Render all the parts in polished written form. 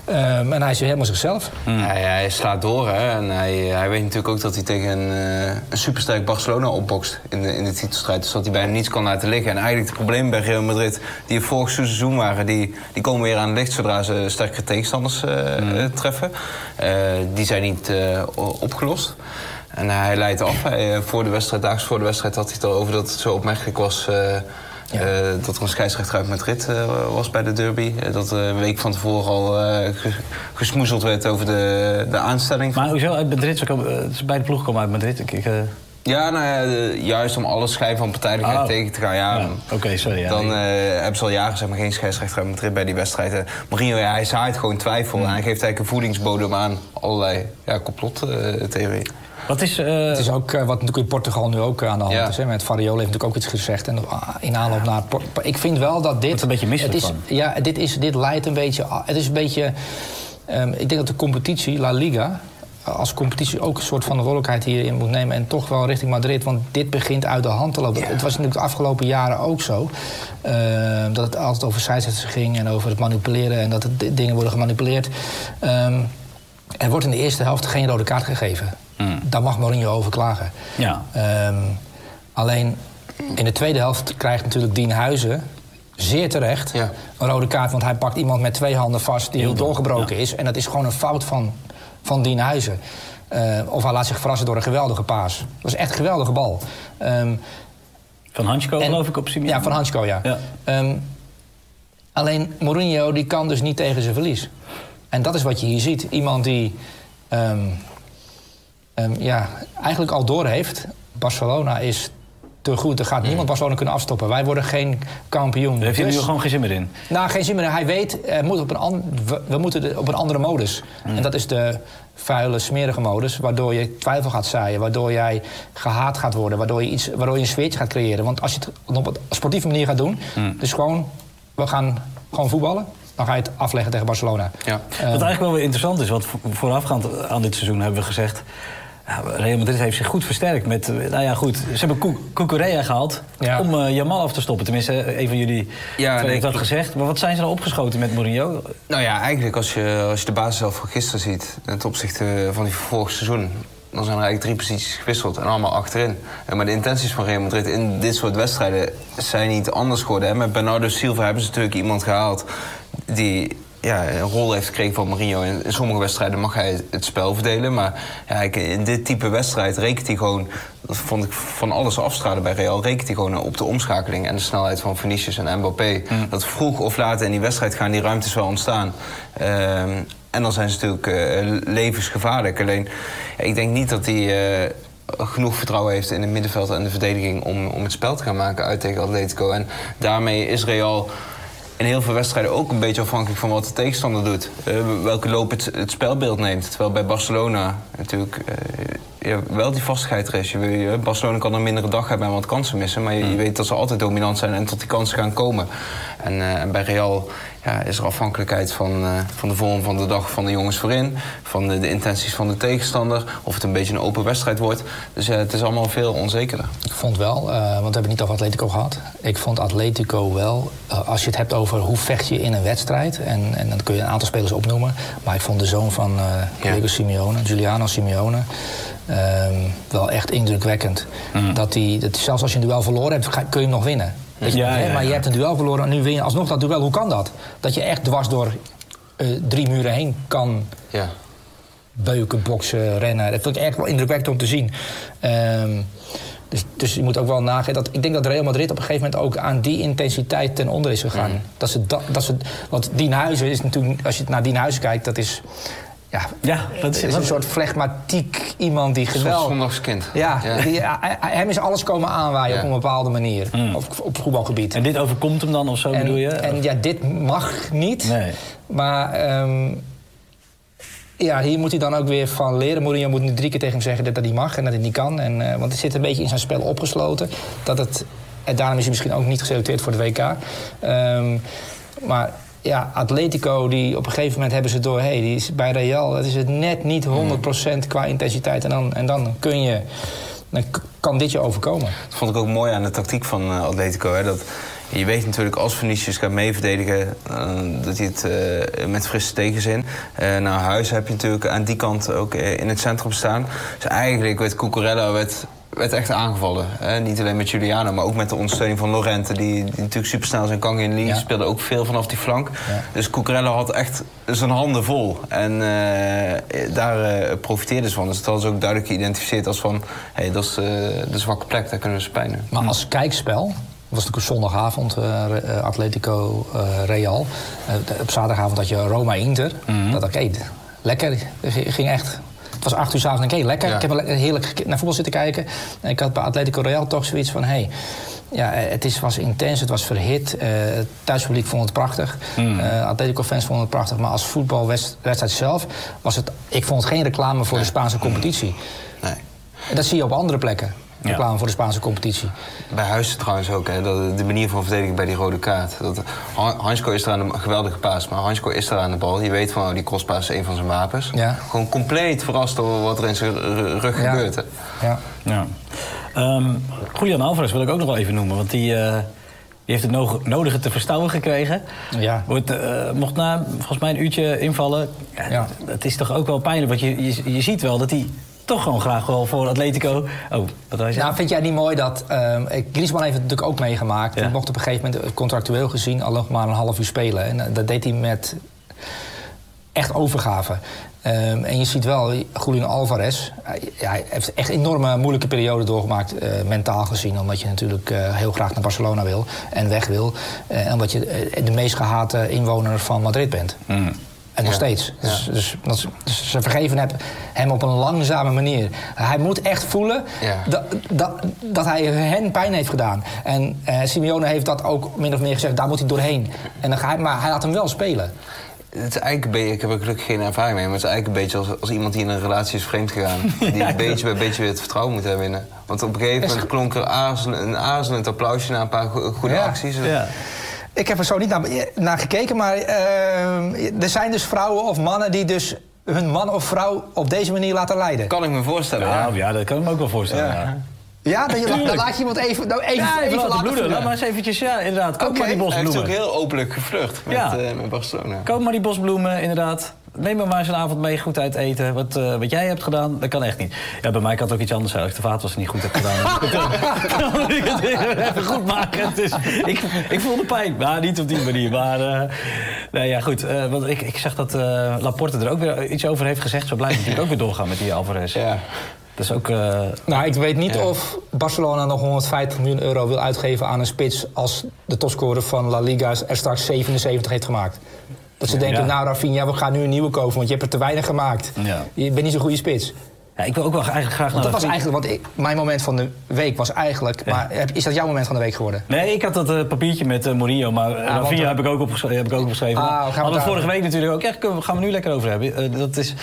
En hij is helemaal zichzelf. Hij slaat door, hè. En hij weet natuurlijk ook dat hij tegen een supersterk Barcelona opbokst in de titelstrijd. Dus dat hij bijna niets kan laten liggen. En eigenlijk de problemen bij Real Madrid die het vorig seizoen waren, die komen weer aan het licht zodra ze sterkere tegenstanders treffen. Die zijn niet opgelost. En hij leidt af. Daags voor de wedstrijd had hij het al over dat het zo opmerkelijk was dat er een scheidsrechter uit Madrid was bij de derby. Dat een week van tevoren al gesmoezeld werd over de aanstelling. Maar hoezo uit Madrid? Beide ploegen komen uit Madrid. Juist om alle schijn van partijdigheid tegen te gaan. Ja. Oké, sorry. Dan hebben ze al jaren geen scheidsrechter uit Madrid bij die wedstrijden. Mourinho, hij zaait gewoon twijfel. En hij geeft eigenlijk een voedingsbodem aan allerlei complottheorieën. Het is ook wat natuurlijk in Portugal nu ook aan de hand is. Hè? Met Farioli heeft natuurlijk ook iets gezegd. En in aanloop naar ik vind wel dat dit... Het een beetje misselijk van. Ja, dit leidt een beetje... Het is een beetje... ik denk dat de competitie, La Liga, als competitie ook een soort verantwoordelijkheid hierin moet nemen. En toch wel richting Madrid. Want dit begint uit de hand te lopen. Ja. Het was natuurlijk de afgelopen jaren ook zo. Dat het altijd over scheidsrechters ging en over het manipuleren. En dat dingen worden gemanipuleerd. Er wordt in de eerste helft geen rode kaart gegeven. Daar mag Mourinho over klagen. Ja. Alleen in de tweede helft krijgt natuurlijk Dien Huizen zeer terecht een rode kaart. Want hij pakt iemand met 2 handen vast die heel doorgebroken is. En dat is gewoon een fout van Dien Huizen. Of hij laat zich verrassen door een geweldige paas. Dat was echt een geweldige bal. Van Hansko geloof ik op Simeone. Ja, van Hansko, ja. Alleen Mourinho die kan dus niet tegen zijn verlies. En dat is wat je hier ziet. Iemand die eigenlijk al doorheeft. Barcelona is te goed. Er gaat niemand Barcelona kunnen afstoppen. Wij worden geen kampioen. Daar heeft hij nu gewoon geen zin meer in? Nou, geen zin meer in. Hij weet, we moeten op een andere modus. En dat is de vuile, smerige modus. Waardoor je twijfel gaat zaaien. Waardoor jij gehaat gaat worden. Waardoor je een sfeertje gaat creëren. Want als je het op een sportieve manier gaat doen. Dus gewoon, we gaan gewoon voetballen. Dan ga je het afleggen tegen Barcelona. Ja. Wat eigenlijk wel weer interessant is, want voorafgaand aan dit seizoen hebben we gezegd... Real Madrid heeft zich goed versterkt met... Ze hebben Cucurella gehaald om Yamal af te stoppen. Tenminste, een van jullie heeft dat gezegd. Maar wat zijn ze nou opgeschoten met Mourinho? Nou ja, eigenlijk als je de basis zelf van gisteren ziet... ten opzichte van die vorig seizoen... dan zijn er eigenlijk 3 posities gewisseld en allemaal achterin. Maar de intenties van Real Madrid in dit soort wedstrijden zijn niet anders geworden. Hè? Met Bernardo Silva hebben ze natuurlijk iemand gehaald... die een rol heeft gekregen van Mourinho. In sommige wedstrijden mag hij het spel verdelen. Maar in dit type wedstrijd rekent hij gewoon... dat vond ik van alles afstralen bij Real... rekent hij gewoon op de omschakeling en de snelheid van Vinicius en Mbappé. Dat vroeg of laat in die wedstrijd gaan die ruimtes wel ontstaan. En dan zijn ze natuurlijk levensgevaarlijk. Alleen, ik denk niet dat hij genoeg vertrouwen heeft in het middenveld en de verdediging... om het spel te gaan maken uit tegen Atletico. En daarmee is Real... in heel veel wedstrijden ook een beetje afhankelijk van wat de tegenstander doet. Welke loop het spelbeeld neemt. Terwijl bij Barcelona natuurlijk wel die vastigheid er is. Barcelona kan een mindere dag hebben en wat kansen missen. Maar je weet dat ze altijd dominant zijn en tot die kansen gaan komen. En bij Real is er afhankelijkheid van de vorm van de dag van de jongens voorin. Van de intenties van de tegenstander. Of het een beetje een open wedstrijd wordt. Dus het is allemaal veel onzekerder. Ik vond wel, want we hebben het niet over Atletico gehad. Ik vond Atletico wel, als je het hebt over hoe vecht je in een wedstrijd. En dan kun je een aantal spelers opnoemen. Maar ik vond de zoon van Diego Simeone, Giuliano Simeone... wel echt indrukwekkend. Dat zelfs als je een duel verloren hebt, kun je hem nog winnen. Maar je hebt een duel verloren en nu win je alsnog dat duel. Hoe kan dat? Dat je echt dwars door 3 muren heen kan beuken, boksen, rennen. Dat vind ik echt wel indrukwekkend om te zien. Dus je moet ook wel nagaan. Ik denk dat Real Madrid op een gegeven moment ook aan die intensiteit ten onder is gegaan. Want Dien Huizen is natuurlijk, als je naar Dien Huizen kijkt, dat is... dat is een soort flegmatiek iemand die geweldig... Een zondagskind. Hem is alles komen aanwaaien op een bepaalde manier. Op voetbalgebied. En dit overkomt hem dan of zo, bedoel je? En dit mag niet. Nee. Maar hier moet hij dan ook weer van leren. Mourinho moet nu 3 keer tegen hem zeggen dat hij mag en dat hij niet kan. Want het zit een beetje in zijn spel opgesloten. En daarom is hij misschien ook niet geselecteerd voor de WK. Maar... Atletico, die op een gegeven moment hebben ze door... die is bij Real, dat is het net niet 100% qua intensiteit. En dan kan dit je overkomen. Dat vond ik ook mooi aan de tactiek van Atletico. Hè? Dat Je weet natuurlijk als Vinicius gaat meeverdedigen dat hij het met frisse tegenzin. Naar huis heb je natuurlijk aan die kant ook in het centrum staan. Dus eigenlijk werd Cucurella werd echt aangevallen. Niet alleen met Juliano, maar ook met de ondersteuning van Llorente... die natuurlijk supersnel zijn Kang in de linie speelde ook veel vanaf die flank. Ja. Dus Cucurella had echt zijn handen vol. En daar profiteerde ze van. Dus dat hadden ze ook duidelijk geïdentificeerd als van... hey, dat is de zwakke plek, daar kunnen we spijnen. Maar als kijkspel... Het was natuurlijk een zondagavond, Atletico Real. Op zaterdagavond had je Roma-Inter. Dat dacht ik, lekker. Ging echt... Het was 8 uur 's avonds en ik lekker. Ja. Ik heb heerlijk naar voetbal zitten kijken. En ik had bij Atletico Real toch zoiets van... het was intens, het was verhit. Het thuispubliek vond het prachtig. Atletico-fans vonden het prachtig. Maar als voetbalwedstrijd zelf was het... Ik vond het geen reclame voor de Spaanse competitie. Nee. En dat zie je op andere plekken. Reclame voor de Spaanse competitie. Bij Huis trouwens ook, hè, de manier van verdedigen bij die rode kaart. Hansko is er aan de geweldige paas, maar Hansko is er aan de bal. Je weet van, die crosspaas is een van zijn wapens. Ja. Gewoon compleet verrast door wat er in zijn rug gebeurt. Hè. Ja. Ja. Julian Alvarez wil ik ook nog wel even noemen, want die heeft het nodige te verstouwen gekregen. Ja. Mocht na volgens mij een uurtje invallen. Ja. Het is toch ook wel pijnlijk, want je ziet wel dat hij... toch gewoon graag wel voor Atletico. Oh, wat wil je zeggen? Vind jij niet mooi dat... Griezmann heeft het natuurlijk ook meegemaakt. Hij mocht op een gegeven moment contractueel gezien al nog maar een half uur spelen. En dat deed hij met echt overgave. En je ziet wel, Julian Alvarez... hij heeft echt een enorme moeilijke periode doorgemaakt, mentaal gezien. Omdat je natuurlijk heel graag naar Barcelona wil en weg wil. En omdat je de meest gehate inwoner van Madrid bent. En nog steeds. Dus ze vergeven hem op een langzame manier. Hij moet echt voelen dat hij hen pijn heeft gedaan. En Simeone heeft dat ook min of meer gezegd, daar moet hij doorheen. Maar hij laat hem wel spelen. Het is eigenlijk een beetje, ik heb er gelukkig geen ervaring mee, maar het is eigenlijk een beetje als iemand die in een relatie is vreemd gegaan. Die beetje bij beetje weer het vertrouwen moet herwinnen. Want op een gegeven moment klonk er een aarzelend applausje na een paar goede acties. Ja. Ik heb er zo niet naar gekeken, maar er zijn dus vrouwen of mannen die dus hun man of vrouw op deze manier laten leiden. Kan ik me voorstellen, ja, dat kan ik me ook wel voorstellen, Ja, dan laat je iemand even laten bloeden. Laat maar eens eventjes, inderdaad. Koop maar die bosbloemen. Hij heeft ook heel openlijk geflirt met Barcelona. Koop maar die bosbloemen, inderdaad. Neem maar eens een avond mee, goed uit eten. Wat jij hebt gedaan, dat kan echt niet. Ja, bij mij kan het ook iets anders zijn. Als ik de vaatwasser niet goed heb gedaan, dan moet ik het even goed maken. Dus ik voel de pijn. Maar niet op die manier. Maar goed. Want ik zeg dat Laporte er ook weer iets over heeft gezegd. Zo blijft natuurlijk ook weer doorgaan met die Alvarez. Ja. Dat is ook... ik weet niet of Barcelona nog 150 miljoen euro wil uitgeven aan een spits... als de topscorer van La Liga er straks 77 heeft gemaakt. Dat ze denken, Rafinha, we gaan nu een nieuwe kopen... want je hebt er te weinig gemaakt. Ja. Je bent niet zo'n goede spits. Ja, ik wil ook wel eigenlijk graag naar... Dat was eigenlijk, mijn moment van de week was eigenlijk... Ja. Maar is dat jouw moment van de week geworden? Nee, ik had dat papiertje met Mourinho, maar Rafinha heb ik ook opgeschreven. Hadden we vorige week natuurlijk ook. Echt, gaan we nu lekker over hebben. Dat is...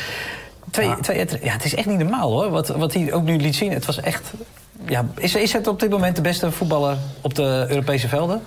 het is echt niet normaal, hoor. Wat hij ook nu liet zien. Het was echt... Ja, is het op dit moment de beste voetballer op de Europese velden?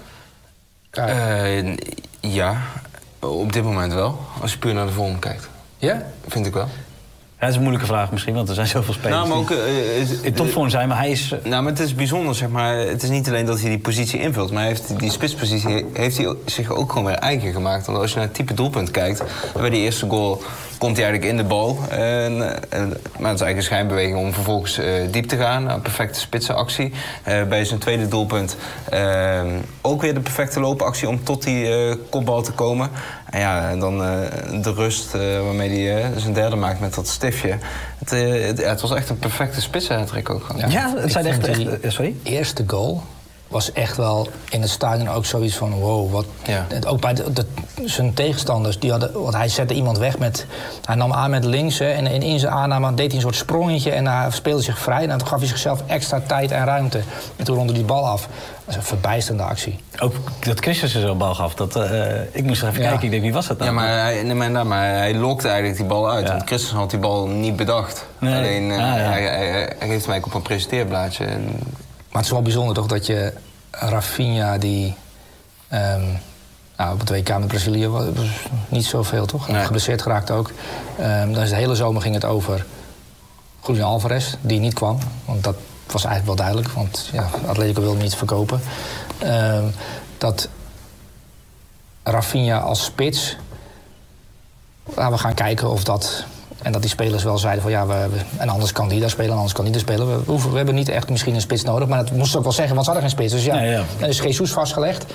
Ja, op dit moment wel. Als je puur naar de vorm kijkt. Ja? Vind ik wel. Ja, dat is een moeilijke vraag misschien, want er zijn zoveel spelers die in topvorm zijn, maar hij is... maar het is bijzonder, zeg maar. Het is niet alleen dat hij die positie invult, maar die spitspositie heeft hij zich ook gewoon weer eigen gemaakt. Want als je naar het type doelpunt kijkt, bij die eerste goal komt hij eigenlijk in de bal. Maar het is eigenlijk een schijnbeweging om vervolgens diep te gaan. Een perfecte spitsenactie. Bij zijn tweede doelpunt ook weer de perfecte loopactie om tot die kopbal te komen. En dan de rust waarmee hij zijn derde maakt met dat stiftje. Het was echt een perfecte spitsenhattrick ook. Ja, het zijn echt... Sorry? Eerste goal was echt wel in het stadion ook zoiets van wow, wat... Ja. Ook bij zijn tegenstanders, want hij zette iemand weg met... Hij nam aan met links en in zijn aanname deed hij een soort sprongetje... en hij speelde zich vrij en toen gaf hij zichzelf extra tijd en ruimte. En toen rondde die bal af. Dat is een verbijsterende actie. Ook dat Christensen zo'n bal gaf, ik moest er even kijken. Ik denk, wie was dat nou? Ja, maar hij lokte eigenlijk die bal uit. Ja. Want Christensen had die bal niet bedacht. Nee. Alleen, hij geeft mij op een presenteerblaadje. Maar het is wel bijzonder toch dat je Rafinha die op het WK met Brazilië was niet zoveel toch? Nee. Geblesseerd geraakt ook. Dus de hele zomer ging het over Julian Alvarez, die niet kwam. Want dat was eigenlijk wel duidelijk, want Atletico wilde hem niet verkopen. dat Rafinha als spits... we gaan kijken of dat... En dat die spelers wel zeiden van en anders kan die daar spelen, en anders kan die daar spelen. We hebben niet echt misschien een spits nodig, maar dat moesten ze ook wel zeggen, want ze hadden geen spits. Dus dan is Jesus vastgelegd.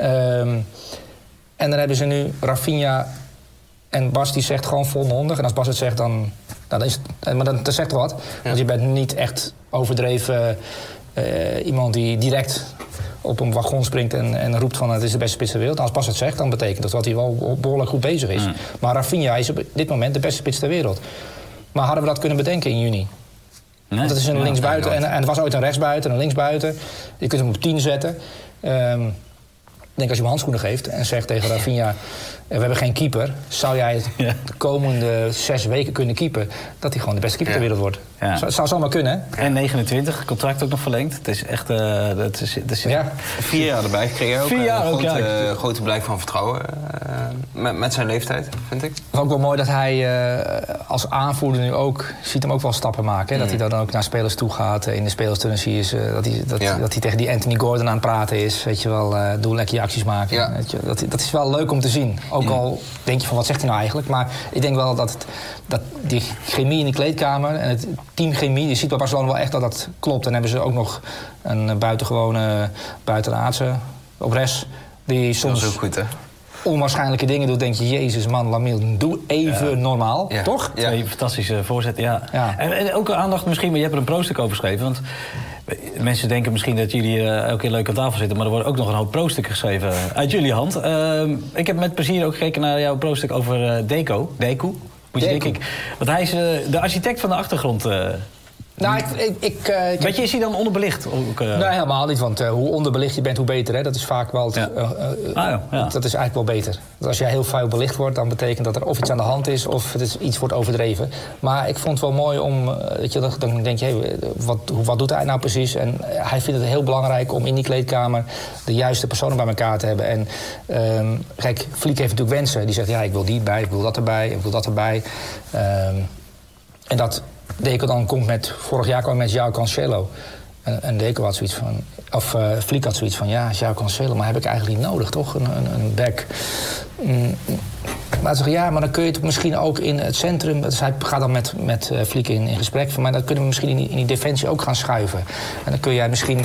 En dan hebben ze nu Rafinha en Bas die zegt gewoon volmondig. En als Bas het zegt, dan is het... Maar dat zegt toch wat? Ja. Want je bent niet echt overdreven iemand die direct op een wagon springt en roept van het is de beste spits ter wereld. En als Bas het zegt, dan betekent dat hij wel behoorlijk goed bezig is. Maar Rafinha is op dit moment de beste spits ter wereld. Maar hadden we dat kunnen bedenken in juni? Nee. Want het is een linksbuiten en het was ooit een rechtsbuiten en een linksbuiten. Je kunt hem op 10 zetten. Ik denk als je hem handschoenen geeft en zegt tegen Rafinha... we hebben geen keeper, zou jij de komende 6 weken kunnen keepen... dat hij gewoon de beste keeper ter wereld wordt. Ja. Zou zomaar kunnen, hè? En 29, contract ook nog verlengd. Het is echt... 4 jaar erbij gekregen ook. 4 jaar ook, grote blijk van vertrouwen met zijn leeftijd, vind ik. Het is ook wel mooi dat hij als aanvoerder nu ook... ziet hem ook wel stappen maken. Hè? Dat hij dan ook naar spelers toe gaat. In de spelerstunnel zie je dat hij tegen die Anthony Gordon aan het praten is. Weet je wel, doe lekker je acties maken. Ja. Weet je, dat is wel leuk om te zien. Ook al denk je van wat zegt hij nou eigenlijk. Maar ik denk wel dat die chemie in de kleedkamer en het teamchemie... je ziet bij Barcelona wel echt dat dat klopt. En hebben ze ook nog een buitengewone buitenaardse op res. Die soms dat is ook goed, hè? Onwaarschijnlijke dingen doet. Denk je, jezus man, Lamine, doe even normaal. Ja. Toch? Ja. Twee fantastische voorzetten, ja. En ook aandacht misschien, maar je hebt er een pro-stuk over geschreven. Want mensen denken misschien dat jullie elke keer leuk aan tafel zitten... maar er wordt ook nog een hoop pro-stukken geschreven uit jullie hand. Ik heb met plezier ook gekeken naar jouw pro-stuk over Deco. Moet je denken. Want hij is de architect van de achtergrond. Nou, Weet je, is hij dan onderbelicht? Ook, Nee, helemaal niet. Want hoe onderbelicht je bent, hoe beter. Hè? Dat is vaak wel... Dat is eigenlijk wel beter. Want als jij heel vuil belicht wordt, dan betekent dat er of iets aan de hand is... of iets wordt overdreven. Maar ik vond het wel mooi om... Weet je, dan denk je, wat doet hij nou precies? En hij vindt het heel belangrijk om in die kleedkamer... de juiste personen bij elkaar te hebben. En kijk, Flick heeft natuurlijk wensen. Die zegt, ik wil die erbij, ik wil dat erbij, ik wil dat erbij. En dat... Deco dan komt vorig jaar kwam met João Cancelo. En Deco had zoiets van... Of Flick had zoiets van, João Cancelo, maar heb ik eigenlijk niet nodig, toch? Een back. Maar hij zegt, maar dan kun je het misschien ook in het centrum... Dus hij gaat dan met Flick in gesprek van... maar dan kunnen we misschien in die defensie ook gaan schuiven. En dan kun jij misschien...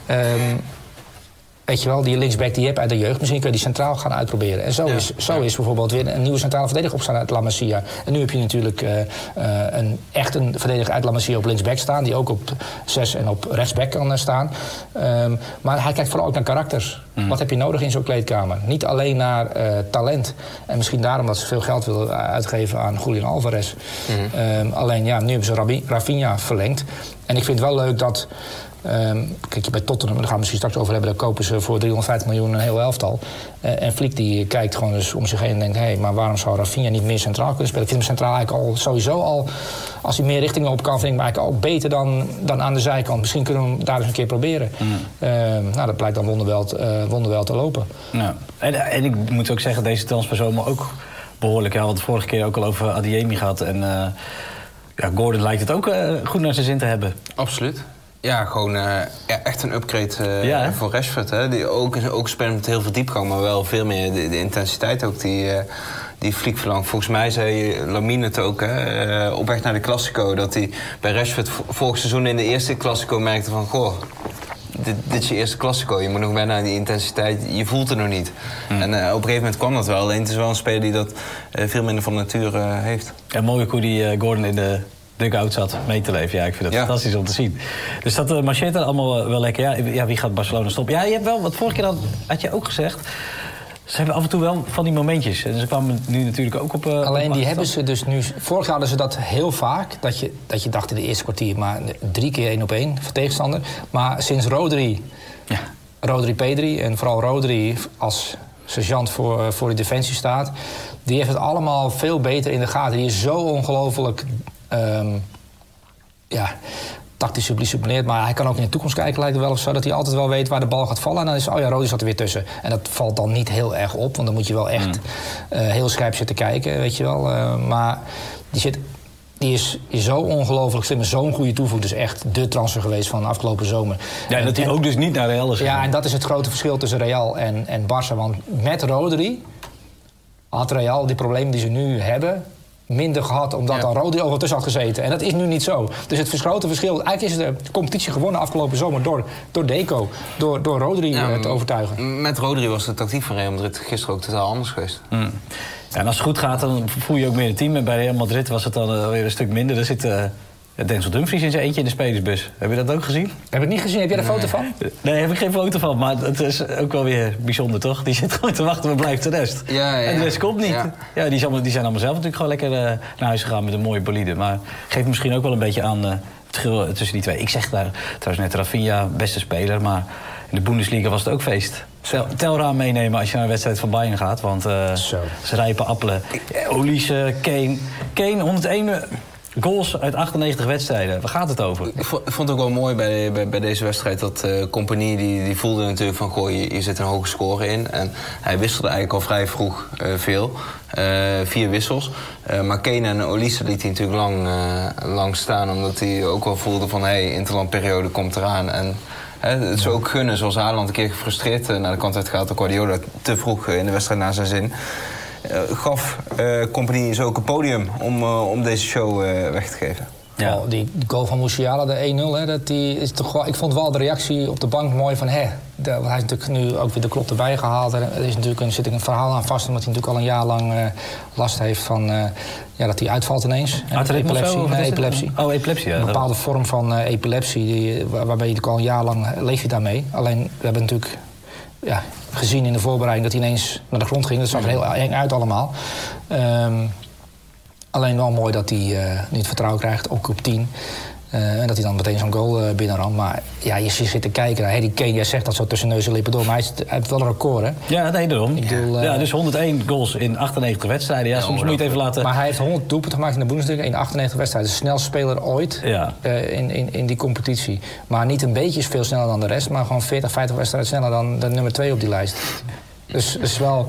weet je wel, die linksback die je hebt uit de jeugd... misschien kun je die centraal gaan uitproberen. En zo is bijvoorbeeld weer een nieuwe centrale verdediger opstaan uit La Masia. En nu heb je natuurlijk een verdediger uit La Masia op linksback staan... die ook op 6 en op rechtsback kan staan. Maar hij kijkt vooral ook naar karakters. Wat heb je nodig in zo'n kleedkamer? Niet alleen naar talent. En misschien daarom dat ze veel geld willen uitgeven aan Julian Alvarez. Alleen, nu hebben ze Rafinha verlengd. En ik vind het wel leuk dat... kijk, bij Tottenham, daar gaan we misschien straks over hebben... daar kopen ze voor 350 miljoen een heel elftal. En Flick die kijkt gewoon dus om zich heen en denkt... maar waarom zou Rafinha niet meer centraal kunnen spelen? Ik vind hem centraal eigenlijk al sowieso al... als hij meer richtingen op kan, vind ik hem eigenlijk al beter dan aan de zijkant. Misschien kunnen we hem daar eens een keer proberen. Dat blijkt dan wonderwel te lopen. Ja. En ik moet ook zeggen, deze transferzomer ook behoorlijk... want de vorige keer ook al over Adeyemi gehad. En Gordon lijkt het ook goed naar zijn zin te hebben. Absoluut. Ja, gewoon echt een upgrade voor Rashford. Hè? Die ook spelen met heel veel diepgang, maar wel veel meer de intensiteit ook die Flick verlangt. Volgens mij zei Lamine het ook, op weg naar de Classico... dat hij bij Rashford vorig seizoen in de eerste Classico merkte van... goh, dit is je eerste Classico, je moet nog wennen aan die intensiteit, je voelt het nog niet. En op een gegeven moment kwam dat wel, alleen het is wel een speler die dat veel minder van nature heeft. En mooi hoe die Gordon in de dugout zat mee te leven. Ja, ik vind het fantastisch om te zien. Dus dat marcheert er allemaal wel lekker. Ja, wie gaat Barcelona stoppen? Ja, je hebt wel, wat vorige keer had je ook gezegd... Ze hebben af en toe wel van die momentjes. En ze kwamen nu natuurlijk ook op... Alleen die hebben ze dus nu... Vorig jaar hadden ze dat heel vaak. Dat je dacht in de eerste kwartier... maar 3 keer 1-op-1 voor tegenstander. Maar sinds Rodri... Rodri Pedri en vooral Rodri als sergeant voor de defensie staat... die heeft het allemaal veel beter in de gaten. Die is zo ongelooflijk... tactisch gedisciplineerd, maar hij kan ook in de toekomst kijken, lijkt het wel of zo, dat hij altijd wel weet waar de bal gaat vallen. En dan is Rodri zat er weer tussen. En dat valt dan niet heel erg op, want dan moet je wel echt heel scherp zitten kijken, weet je wel. Maar die die is zo ongelooflijk slim. Zo'n goede toevoeging. Dus echt de transfer geweest van de afgelopen zomer. Ja, dat hij ook dus niet naar Real is gegaan. Ja, en dat is het grote verschil tussen Real en Barça. Want met Rodri had Real die problemen die ze nu hebben minder gehad, omdat dan Rodri overal tussen had gezeten. En dat is nu niet zo. Dus het grote verschil... Eigenlijk is de competitie gewonnen afgelopen zomer door Deco. Door Rodri te overtuigen. Met Rodri was de tactiek van Real Madrid gisteren ook totaal anders geweest. Ja, en als het goed gaat, dan voel je ook meer het team. En bij Real Madrid was het dan weer een stuk minder. Er zit Denzel Dumfries in zijn eentje in de spelersbus. Heb je dat ook gezien? Heb ik niet gezien. Heb jij er een foto van? Nee, heb ik geen foto van. Maar het is ook wel weer bijzonder, toch? Die zit gewoon te wachten, waar blijft de rest? Ja. En de rest komt niet. Ja, die zijn allemaal zelf natuurlijk gewoon lekker naar huis gegaan met een mooie bolide. Maar geeft misschien ook wel een beetje aan het verschil tussen die twee. Ik zeg daar trouwens net Rafinha, beste speler. Maar in de Bundesliga was het ook feest. Telraam meenemen als je naar een wedstrijd van Bayern gaat. Want ze rijpen appelen. Olise, Kane 101... goals uit 98 wedstrijden. Waar gaat het over? Ik vond het ook wel mooi bij deze wedstrijd dat Compagnie die voelde natuurlijk van goh, je zit een hoge score in. En hij wisselde eigenlijk al vrij vroeg veel. 4 wissels. Maar Kane en Olise liet hij natuurlijk lang staan. Omdat hij ook wel voelde van interlandperiode komt eraan. En het is ook gunnen, zoals Haaland een keer gefrustreerd naar de kant uit gaat door Guardiola te vroeg in de wedstrijd naar zijn zin. Gaf Compagnie is ook een podium om deze show weg te geven. Ja. Die goal van Musiala, de 1-0, is toch, ik vond wel de reactie op de bank mooi van hij is natuurlijk nu ook weer de klop erbij gehaald. Er is natuurlijk zit een verhaal aan vast, omdat hij natuurlijk al een jaar lang last heeft van dat hij uitvalt ineens. Epilepsie? Nee, epilepsie. Oh, epilepsie, ja. Een bepaalde vorm van epilepsie, waarbij je al een jaar lang leef je daarmee. Alleen, we hebben natuurlijk gezien in de voorbereiding dat hij ineens naar de grond ging. Dat zag er heel eng uit allemaal. Alleen wel mooi dat hij nu het vertrouwen krijgt, ook op 10. En dat hij dan meteen zo'n goal binnenramt. Maar ja, je zit te kijken naar Harry Kane. Jij zegt dat zo tussen neus en lippen door. Maar hij heeft wel een record, hè? Ja, nee, daarom. Dus 101 goals in 98 wedstrijden. Ja, soms moet je het even laten... Maar hij heeft 100 doelpunten gemaakt in de Bundesliga in 98 wedstrijden. De snelste speler ooit in die competitie. Maar niet een beetje veel sneller dan de rest. Maar gewoon 40, 50 wedstrijden sneller dan de nummer 2 op die lijst. Dus wel...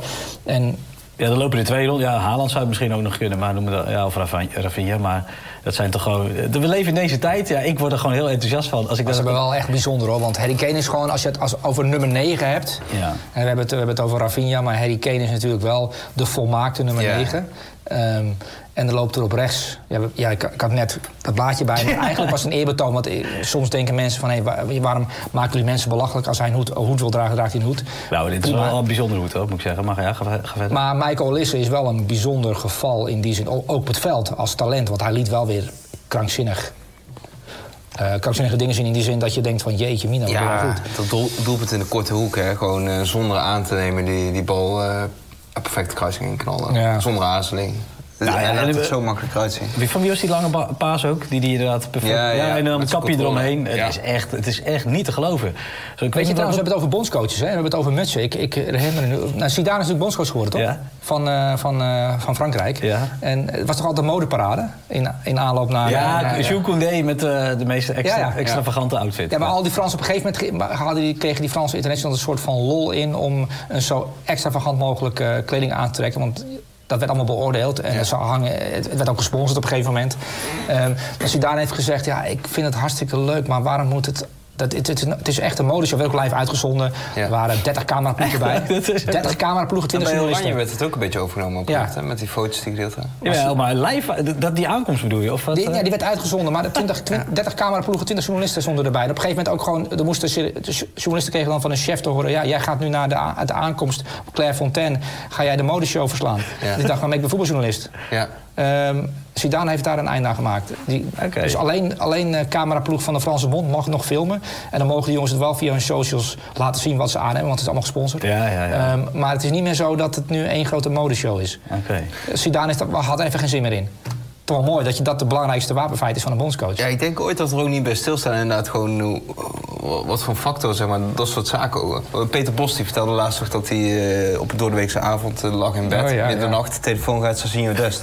Ja, dan lopen er 2 rond. Ja, Haaland zou het misschien ook nog kunnen, maar noemen dat, of Rafinha. Maar dat zijn toch gewoon... We leven in deze tijd. Ja, ik word er gewoon heel enthousiast van. Als ik dat is wel echt bijzonder, hoor. Want Harry Kane is gewoon, als je het over nummer 9 hebt... Ja. En we hebben het over Rafinha, maar Harry Kane is natuurlijk wel de volmaakte nummer 9. En er loopt er op rechts... ik had net dat blaadje bij me. Eigenlijk was het een eerbetoon. Want soms denken mensen van... waarom maken jullie mensen belachelijk? Als hij een hoed wil dragen, draagt hij een hoed. Nou, dit is wel een bijzonder hoed, hoor, moet ik zeggen. Maar ga verder. Maar Michael Olise is wel een bijzonder geval in die zin. Ook op het veld als talent. Want hij liet wel weer krankzinnige dingen zien in die zin dat je denkt van jeetje mina, wat wel goed. Dat doelpunt in de korte hoek, hè. Gewoon zonder aan te nemen die bal perfecte kruising inknallen. Ja. Zonder aarzeling. Hij laat het zo makkelijk uitzien. Van wie was die lange paas ook? Die inderdaad perfect... Ja, en dan een kapje eromheen. Ja. Het is echt niet te geloven. Weet je trouwens, we hebben het over bondscoaches, hè? We hebben het over Mutsen. Ik herinner me nu... Zidane is natuurlijk bondscoach geworden, toch? Ja. Van Frankrijk. Ja. En het was toch altijd een modeparade in aanloop naar... Jules Koundé met de meest extravagante outfit. Ja, maar al die Fransen op een gegeven moment kregen die Franse internationals een soort van lol in om een zo extravagant mogelijk kleding aan te trekken. Want dat werd allemaal beoordeeld en het werd ook gesponsord op een gegeven moment. Dus Zidane heeft gezegd, ik vind het hartstikke leuk, maar waarom moet het... Het is echt een modeshow, werd ook live uitgezonden. Ja. Er waren 30 cameraploegen bij. 30 cameraploegen, 20 journalisten. Bij Oranje werd het ook een beetje overgenomen op met die foto's die gedeeld hebben. Ja, maar live, die aankomst bedoel je? Of wat? Die werd uitgezonden, maar 30 cameraploegen, 20 journalisten stonden erbij. En op een gegeven moment ook gewoon, de journalisten kregen dan van een chef te horen, jij gaat nu naar de aankomst op Clairefontaine, ga jij de modeshow verslaan. Ja. Dus ik dacht, ik ben voetbaljournalist. Ja. Zidane heeft daar een eind aan gemaakt. Dus alleen cameraploeg van de Franse Bond mag nog filmen. En dan mogen die jongens het wel via hun socials laten zien wat ze aan hebben, want het is allemaal gesponsord. Ja. Maar het is niet meer zo dat het nu één grote modeshow is. Zidane had er even geen zin meer in. Toch wel mooi dat dat de belangrijkste wapenfeit is van een bondscoach. Ja, ik denk ooit dat er ook niet bij stilstaan inderdaad gewoon wat voor factor, zeg maar, dat soort zaken. Peter Bos die vertelde laatst nog dat hij op een doordeweekse avond lag in bed. Middernacht, de telefoon gaat Serginho Dest.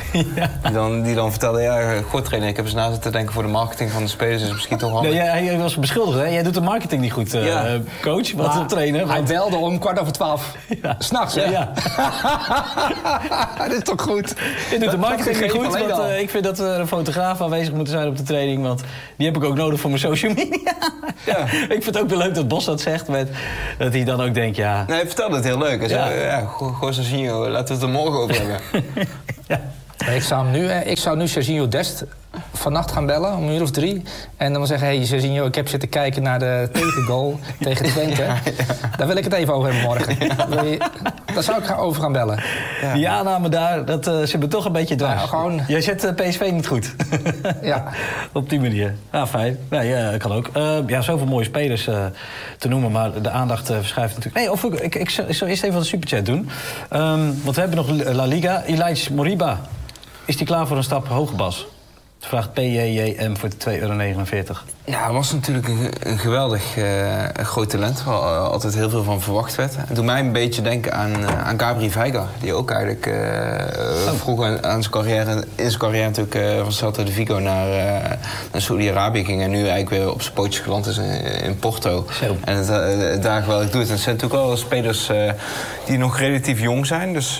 Die dan vertelde, goed trainer, ik heb eens na zitten denken voor de marketing van de spelers, is misschien toch handig. Ja, hij was beschuldigd, hè? Jij doet de marketing niet goed, coach, wat een trainer. Hij belde om 12:15. S'nachts, hè? Ja. Dat is toch goed? Je doet de marketing niet goed, want ik vind dat er een fotograaf aanwezig moet zijn op de training. Want die heb ik ook nodig voor mijn social media. Ja. Ik vind het ook wel leuk dat Bos dat zegt. Dat hij dan ook denkt, ja... Nee, hij vertelde het heel leuk. Hij zei, goh, Serginho, laten we het er morgen over hebben. Ja. Ik zou nu Serginho Dest vannacht gaan bellen, om 3:00. En dan zeggen, hey Serginho, ik heb zitten kijken naar de tegengoal tegen Twente. Ja. Daar wil ik het even over hebben morgen. Ja. Daar zou ik over gaan bellen. Ja. Die aanname daar, dat zit me toch een beetje dwars. Ja, gewoon... Jij zet PSV niet goed. Ja. Op die manier. Ja, fijn. Nee, kan ook. Zoveel mooie spelers te noemen, maar de aandacht verschuift natuurlijk. Nee, of ik zal eerst even wat de superchat doen. Want we hebben nog La Liga. Elijah Moriba. Is die klaar voor een stap hoger, Bas? Het vraagt PJJM voor €2,49. Ja, hij was natuurlijk een geweldig groot talent, waar altijd heel veel van verwacht werd. Het doet mij een beetje denken aan Gabri Veiga, die ook eigenlijk vroeger in zijn carrière natuurlijk van Celta de Vigo naar Saudi-Arabië ging en nu eigenlijk weer op zijn pootjes geland is in Porto. Zo. En het daar geweldig doet. En het zijn natuurlijk wel spelers die nog relatief jong zijn, dus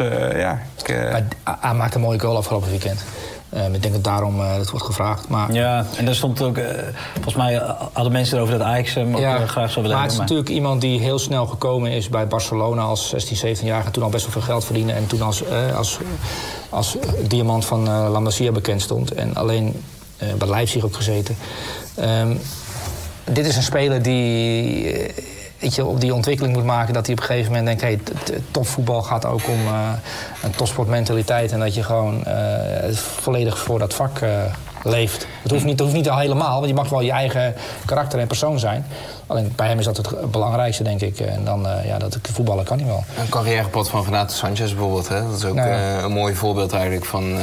hij maakt een mooie goal afgelopen weekend. Ik denk dat daarom het wordt gevraagd. Maar... Ja, en daar stond ook... volgens mij hadden mensen erover dat Ajax hem ook graag zou willen hebben. Maar het is natuurlijk iemand die heel snel gekomen is bij Barcelona als 16, 17-jarige. En toen al best wel veel geld verdiende. En toen als diamant van La Masia bekend stond. En alleen bij Leipzig ook gezeten. Dit is een speler die... op die ontwikkeling moet maken dat hij op een gegeven moment denkt... hey, topvoetbal gaat ook om een topsportmentaliteit... en dat je gewoon volledig voor dat vak leeft. Het hoeft niet al helemaal, want je mag wel je eigen karakter en persoon zijn. Alleen bij hem is dat het belangrijkste, denk ik. En dan, dat voetballen kan hij wel. Een carrièrepad van Renato Sanchez bijvoorbeeld, hè? Dat is ook een mooi voorbeeld eigenlijk van...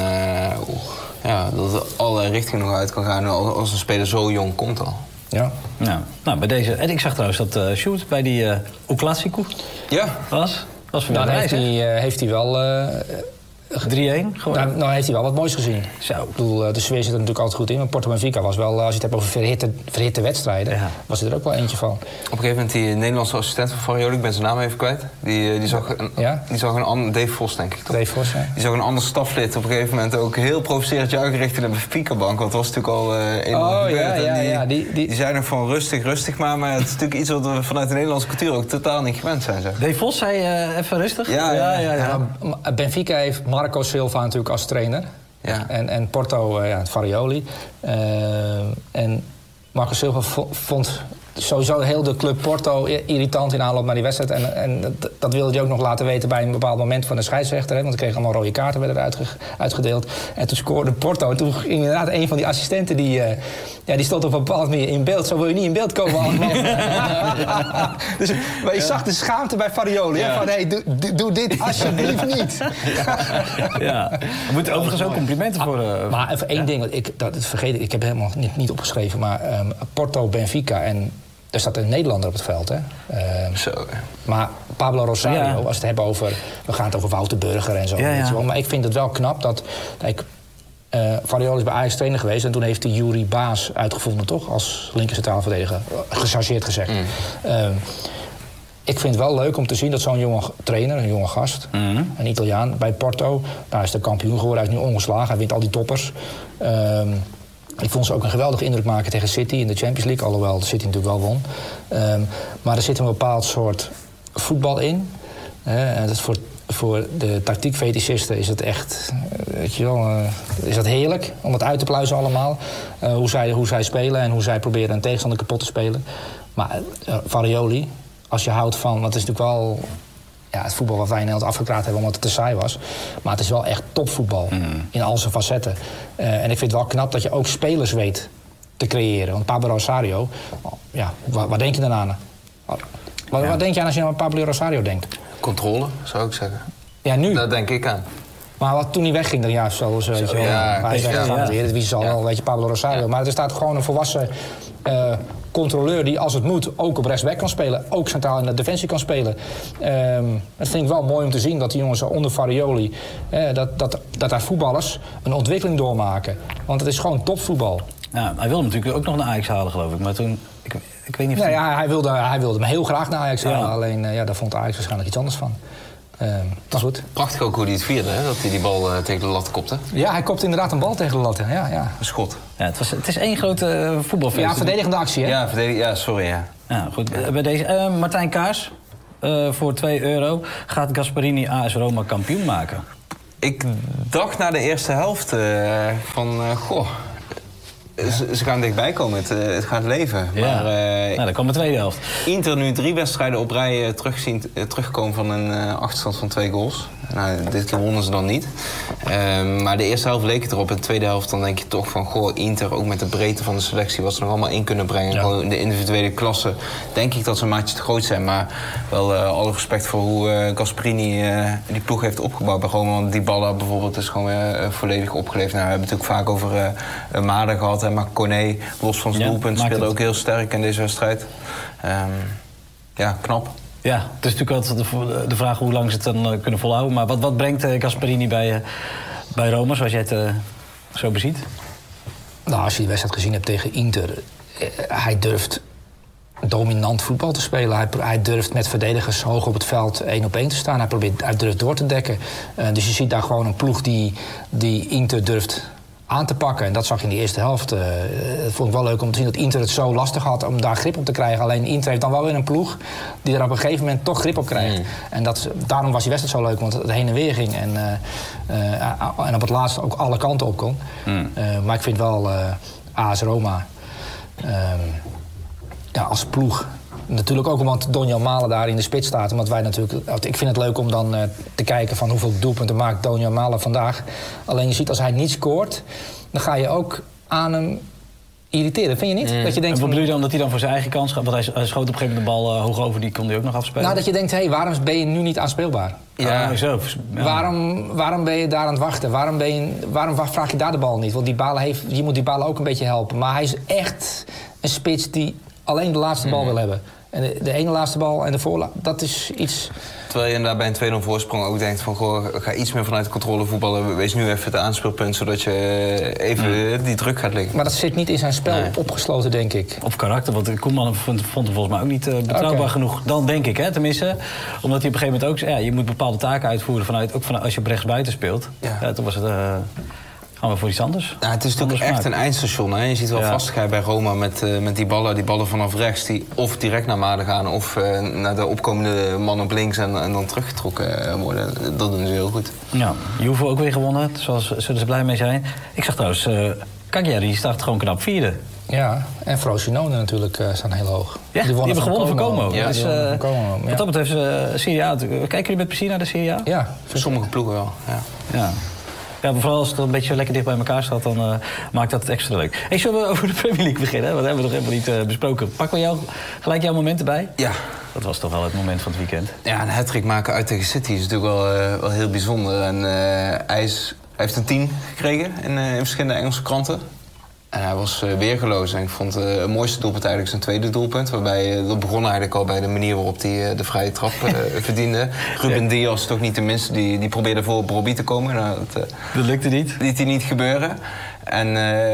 dat er allerlei richtingen nog uit kan gaan als een speler zo jong komt al. Ja. Nou, bij deze... En ik zag trouwens dat Sjoerd bij die El Clasico was voor dan heeft hij wel... 3-1 gewoon? Nou heeft hij wel wat moois gezien. Zo. Ik bedoel, de sfeer zit er natuurlijk altijd goed in. Maar Porto Benfica was wel, als je het hebt over verhitte wedstrijden... was er ook wel eentje van. Op een gegeven moment die Nederlandse assistent van Farioli, ik ben zijn naam even kwijt... Die zag een ander... Dave Vos, denk ik, toch? Dave Vos, ja. Die zag een ander staflid op een gegeven moment ook heel provocerend uitgericht in de Benfica-bank. Want dat was natuurlijk al gebeurd. Die zei nog van rustig maar het is natuurlijk iets wat we vanuit de Nederlandse cultuur ook totaal niet gewend zijn. Zeg. Dave Vos zei even rustig? Ja. Benfica heeft Marco Silva natuurlijk als trainer. Ja. En Porto, Farioli. En Marco Silva vond sowieso heel de club Porto irritant in aanloop naar die wedstrijd. En dat wilde hij ook nog laten weten bij een bepaald moment van de scheidsrechter. Hè, want ze kregen allemaal rode kaarten werden uitgedeeld. En toen scoorde Porto. En toen ging inderdaad een van die assistenten die stond op een bepaalde manier in beeld. Zo wil je niet in beeld komen allemaal. Dus, maar je zag de schaamte bij Farioli. Ja. Van hey, doe dit alsjeblieft niet. Ja. Er moeten overigens ook complimenten voor... Maar even één ding, dat vergeet ik heb helemaal niet opgeschreven. Maar Porto, Benfica en... Er staat een Nederlander op het veld, hè? Maar Pablo Rosario, als we het hebben over... We gaan het over Wouter Burger en zo. Ja. Maar ik vind het wel knap dat... Farioli is bij Ajax trainer geweest... en toen heeft hij Yuri Baas uitgevonden, toch? Als linker centraal verdediger. Gechargeerd gezegd. Ik vind het wel leuk om te zien dat zo'n jonge trainer... een jonge gast, een Italiaan, bij Porto... Daar is de kampioen geworden, hij is nu ongeslagen. Hij wint al die toppers. Ik vond ze ook een geweldige indruk maken tegen City in de Champions League. Alhoewel de City natuurlijk wel won. Maar er zit een bepaald soort voetbal in. En dat voor de tactiekfetischisten is het echt... is dat heerlijk om het uit te pluizen allemaal. Hoe zij spelen en hoe zij proberen een tegenstander kapot te spelen. Maar Farioli, als je houdt van... Want het is natuurlijk wel... het voetbal wat wij in Nederland afgekraakt hebben omdat het te saai was. Maar het is wel echt topvoetbal in al zijn facetten. En ik vind het wel knap dat je ook spelers weet te creëren. Want Pablo Rosario, waar denk je dan aan? Wat denk je aan als je aan Pablo Rosario denkt? Controle, zou ik zeggen. Ja, nu? Daar denk ik aan. Maar toen hij wegging, dan wie zal wel, weet je, Pablo Rosario. Maar er staat gewoon een volwassen... controleur die als het moet ook op rechtsback kan spelen. Ook centraal in de defensie kan spelen. Dat vind ik wel mooi om te zien dat die jongens onder Farioli... dat daar voetballers een ontwikkeling doormaken. Want het is gewoon topvoetbal. Ja, hij wilde natuurlijk ook nog naar Ajax halen, geloof ik. Maar toen... Ik weet niet of hij wilde hem heel graag naar Ajax halen. Alleen daar vond Ajax waarschijnlijk iets anders van. Dat is goed. Prachtig ook hoe hij het vierde, hè? Dat hij die bal tegen de lat kopte. Ja, hij kopte inderdaad een bal tegen de lat. Ja. Een schot. Ja, het is één grote voetbalfeest. Ja, verdedigende actie, hè? Ja, sorry, ja. Ja, goed. Bij deze, Martijn Kaars, voor €2 gaat Gasperini AS Roma kampioen maken. Ik dacht na de eerste helft ze gaan dichtbij komen, het gaat leven. Ja. Maar Dan kwam de tweede helft. Inter nu 3 wedstrijden op rij terugkomen van een achterstand van 2 goals. Nou, dit keer wonnen ze dan niet. Maar de eerste helft leek het erop. In de tweede helft dan denk je toch van... Inter, ook met de breedte van de selectie... wat ze nog allemaal in kunnen brengen. Ja. Gewoon in de individuele klasse... denk ik dat ze een maatje te groot zijn. Maar wel alle respect voor hoe Gasperini die ploeg heeft opgebouwd bij Roma. Want Dybala bijvoorbeeld is gewoon weer volledig opgeleverd. Nou, we hebben het natuurlijk vaak over Maden gehad. Maar Koné, los van zijn doelpunt, speelde ook heel sterk in deze wedstrijd. Knap. Ja, het is natuurlijk altijd de vraag hoe lang ze het dan kunnen volhouden. Maar wat brengt Gasperini bij Roma, zoals jij het zo beziet? Nou, als je die wedstrijd gezien hebt tegen Inter... hij durft dominant voetbal te spelen. Hij durft met verdedigers hoog op het veld 1-op-1 te staan. Hij durft door te dekken. Dus je ziet daar gewoon een ploeg die Inter durft aan te pakken. En dat zag je in de eerste helft. Dat vond ik wel leuk om te zien dat Inter het zo lastig had om daar grip op te krijgen. Alleen Inter heeft dan wel weer een ploeg die er op een gegeven moment toch grip op krijgt. En daarom was die wedstrijd zo leuk, want het heen en weer ging. En op het laatst ook alle kanten op kon. Maar ik vind wel AS Roma als ploeg. Natuurlijk ook omdat Donjan Malen daar in de spits staat. Omdat wij natuurlijk, ik vind het leuk om dan te kijken van hoeveel doelpunten maakt Donjan Malen vandaag. Alleen je ziet als hij niet scoort, dan ga je ook aan hem irriteren. Vind je niet? Dat je denkt en wat bedoel je dan dat hij dan voor zijn eigen kans gaat? Want hij schoot op een gegeven moment de bal hoog over, die kon hij ook nog afspelen. Nou, dat je denkt, waarom ben je nu niet aanspeelbaar? Ja, zo. Ja. Waarom ben je daar aan het wachten? Waarom vraag je daar de bal niet? Want je moet die balen ook een beetje helpen. Maar hij is echt een spits die alleen de laatste bal wil hebben. En de ene laatste bal en de voorlaatste, dat is iets... Terwijl je inderdaad bij een 2-0 voorsprong ook denkt van... ga iets meer vanuit de controle voetballen. Wees nu even het aanspeelpunt, zodat je even die druk gaat liggen. Maar dat zit niet in zijn spel opgesloten, denk ik. Of karakter, want Koeman vond hem volgens mij ook niet betrouwbaar genoeg. Dan denk ik, hè, tenminste. Omdat hij op een gegeven moment ook... je moet bepaalde taken uitvoeren, ook vanuit als je op rechtsbuiten speelt. Ja, toen was het... gaan we voor iets anders? Nou, het is natuurlijk echt een eindstation. Hè? Je ziet wel vastigheid bij Roma met die ballen vanaf rechts... die of direct naar Maden gaan of naar de opkomende man op links... en dan teruggetrokken worden. Dat doen ze heel goed. Ja, Juve ook weer gewonnen, zoals zullen ze blij mee zijn. Ik zag trouwens, Cagliari staat gewoon knap vierde. Ja, en Frosinone natuurlijk staan heel hoog. Ja, die hebben gewonnen van Como. Ja, dus, wat dat betreft, Serie A. Kijken jullie met plezier naar de Serie A? Ja, voor sommige ploegen wel. Ja. Ja, maar vooral als het een beetje lekker dicht bij elkaar staat, dan maakt dat het extra leuk. Hey, zullen we over de Premier League beginnen? Want dat hebben we nog helemaal niet besproken. Pakken we gelijk jouw moment erbij? Ja. Dat was toch wel het moment van het weekend. Ja, een hat-trick maken uit tegen City is natuurlijk wel heel bijzonder. En hij heeft een 10 gekregen in verschillende Engelse kranten. En hij was weergeloos. En ik vond het mooiste doelpunt eigenlijk zijn tweede doelpunt. Waarbij dat begon eigenlijk al bij de manier waarop hij de vrije trap verdiende. Ruben Dias, toch niet de minste, die probeerde voor op Robbie te komen. Dat lukte niet. Liet hij niet gebeuren. En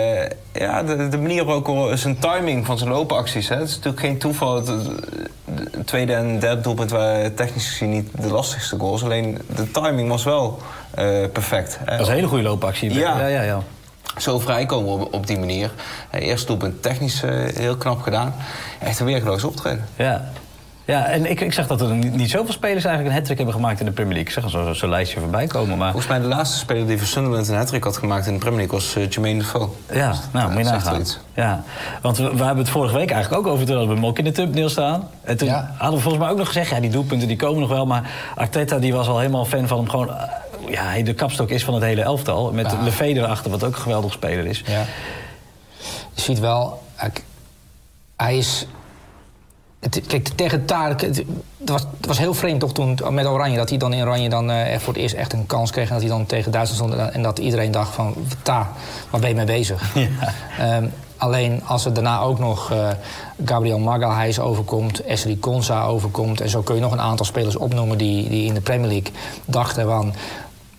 de manier ook, zijn timing van zijn loopacties. Hè. Het is natuurlijk geen toeval. Het tweede en derde doelpunt waren technisch gezien niet de lastigste goals. Alleen de timing was wel perfect. Dat was een hele goede loopactie. Ja. Zo vrijkomen op die manier. Eerst doelpunt technisch heel knap gedaan. Echt een weergeloos optreden. Ja, en ik zag dat er niet zoveel spelers eigenlijk een hat-trick hebben gemaakt in de Premier League. Ik zag zo'n lijstje voorbij komen. Maar... Volgens mij de laatste speler die voor Sunderland een hat-trick had gemaakt in de Premier League was Jermaine Defoe. Ja, nou, moet je nagaan. Ja, want we hebben het vorige week eigenlijk ook over, toen hadden we hem ook in de thumbnail staan. En toen hadden we volgens mij ook nog gezegd, die doelpunten die komen nog wel. Maar Arteta die was al helemaal fan van hem. Gewoon, hij de kapstok is van het hele elftal. Met Lefebvre erachter, wat ook een geweldig speler is. Ja. Je ziet wel, hij is... Kijk, tegen Tarek, het was heel vreemd toch toen met Oranje... dat hij dan in Oranje dan voor het eerst echt een kans kreeg... en dat hij dan tegen Duitsland stond en dat iedereen dacht van... waar ben je mee bezig? Ja. Alleen als er daarna ook nog Gabriel Magalhaes overkomt... Esri Konsa overkomt... en zo kun je nog een aantal spelers opnoemen... die in de Premier League dachten van...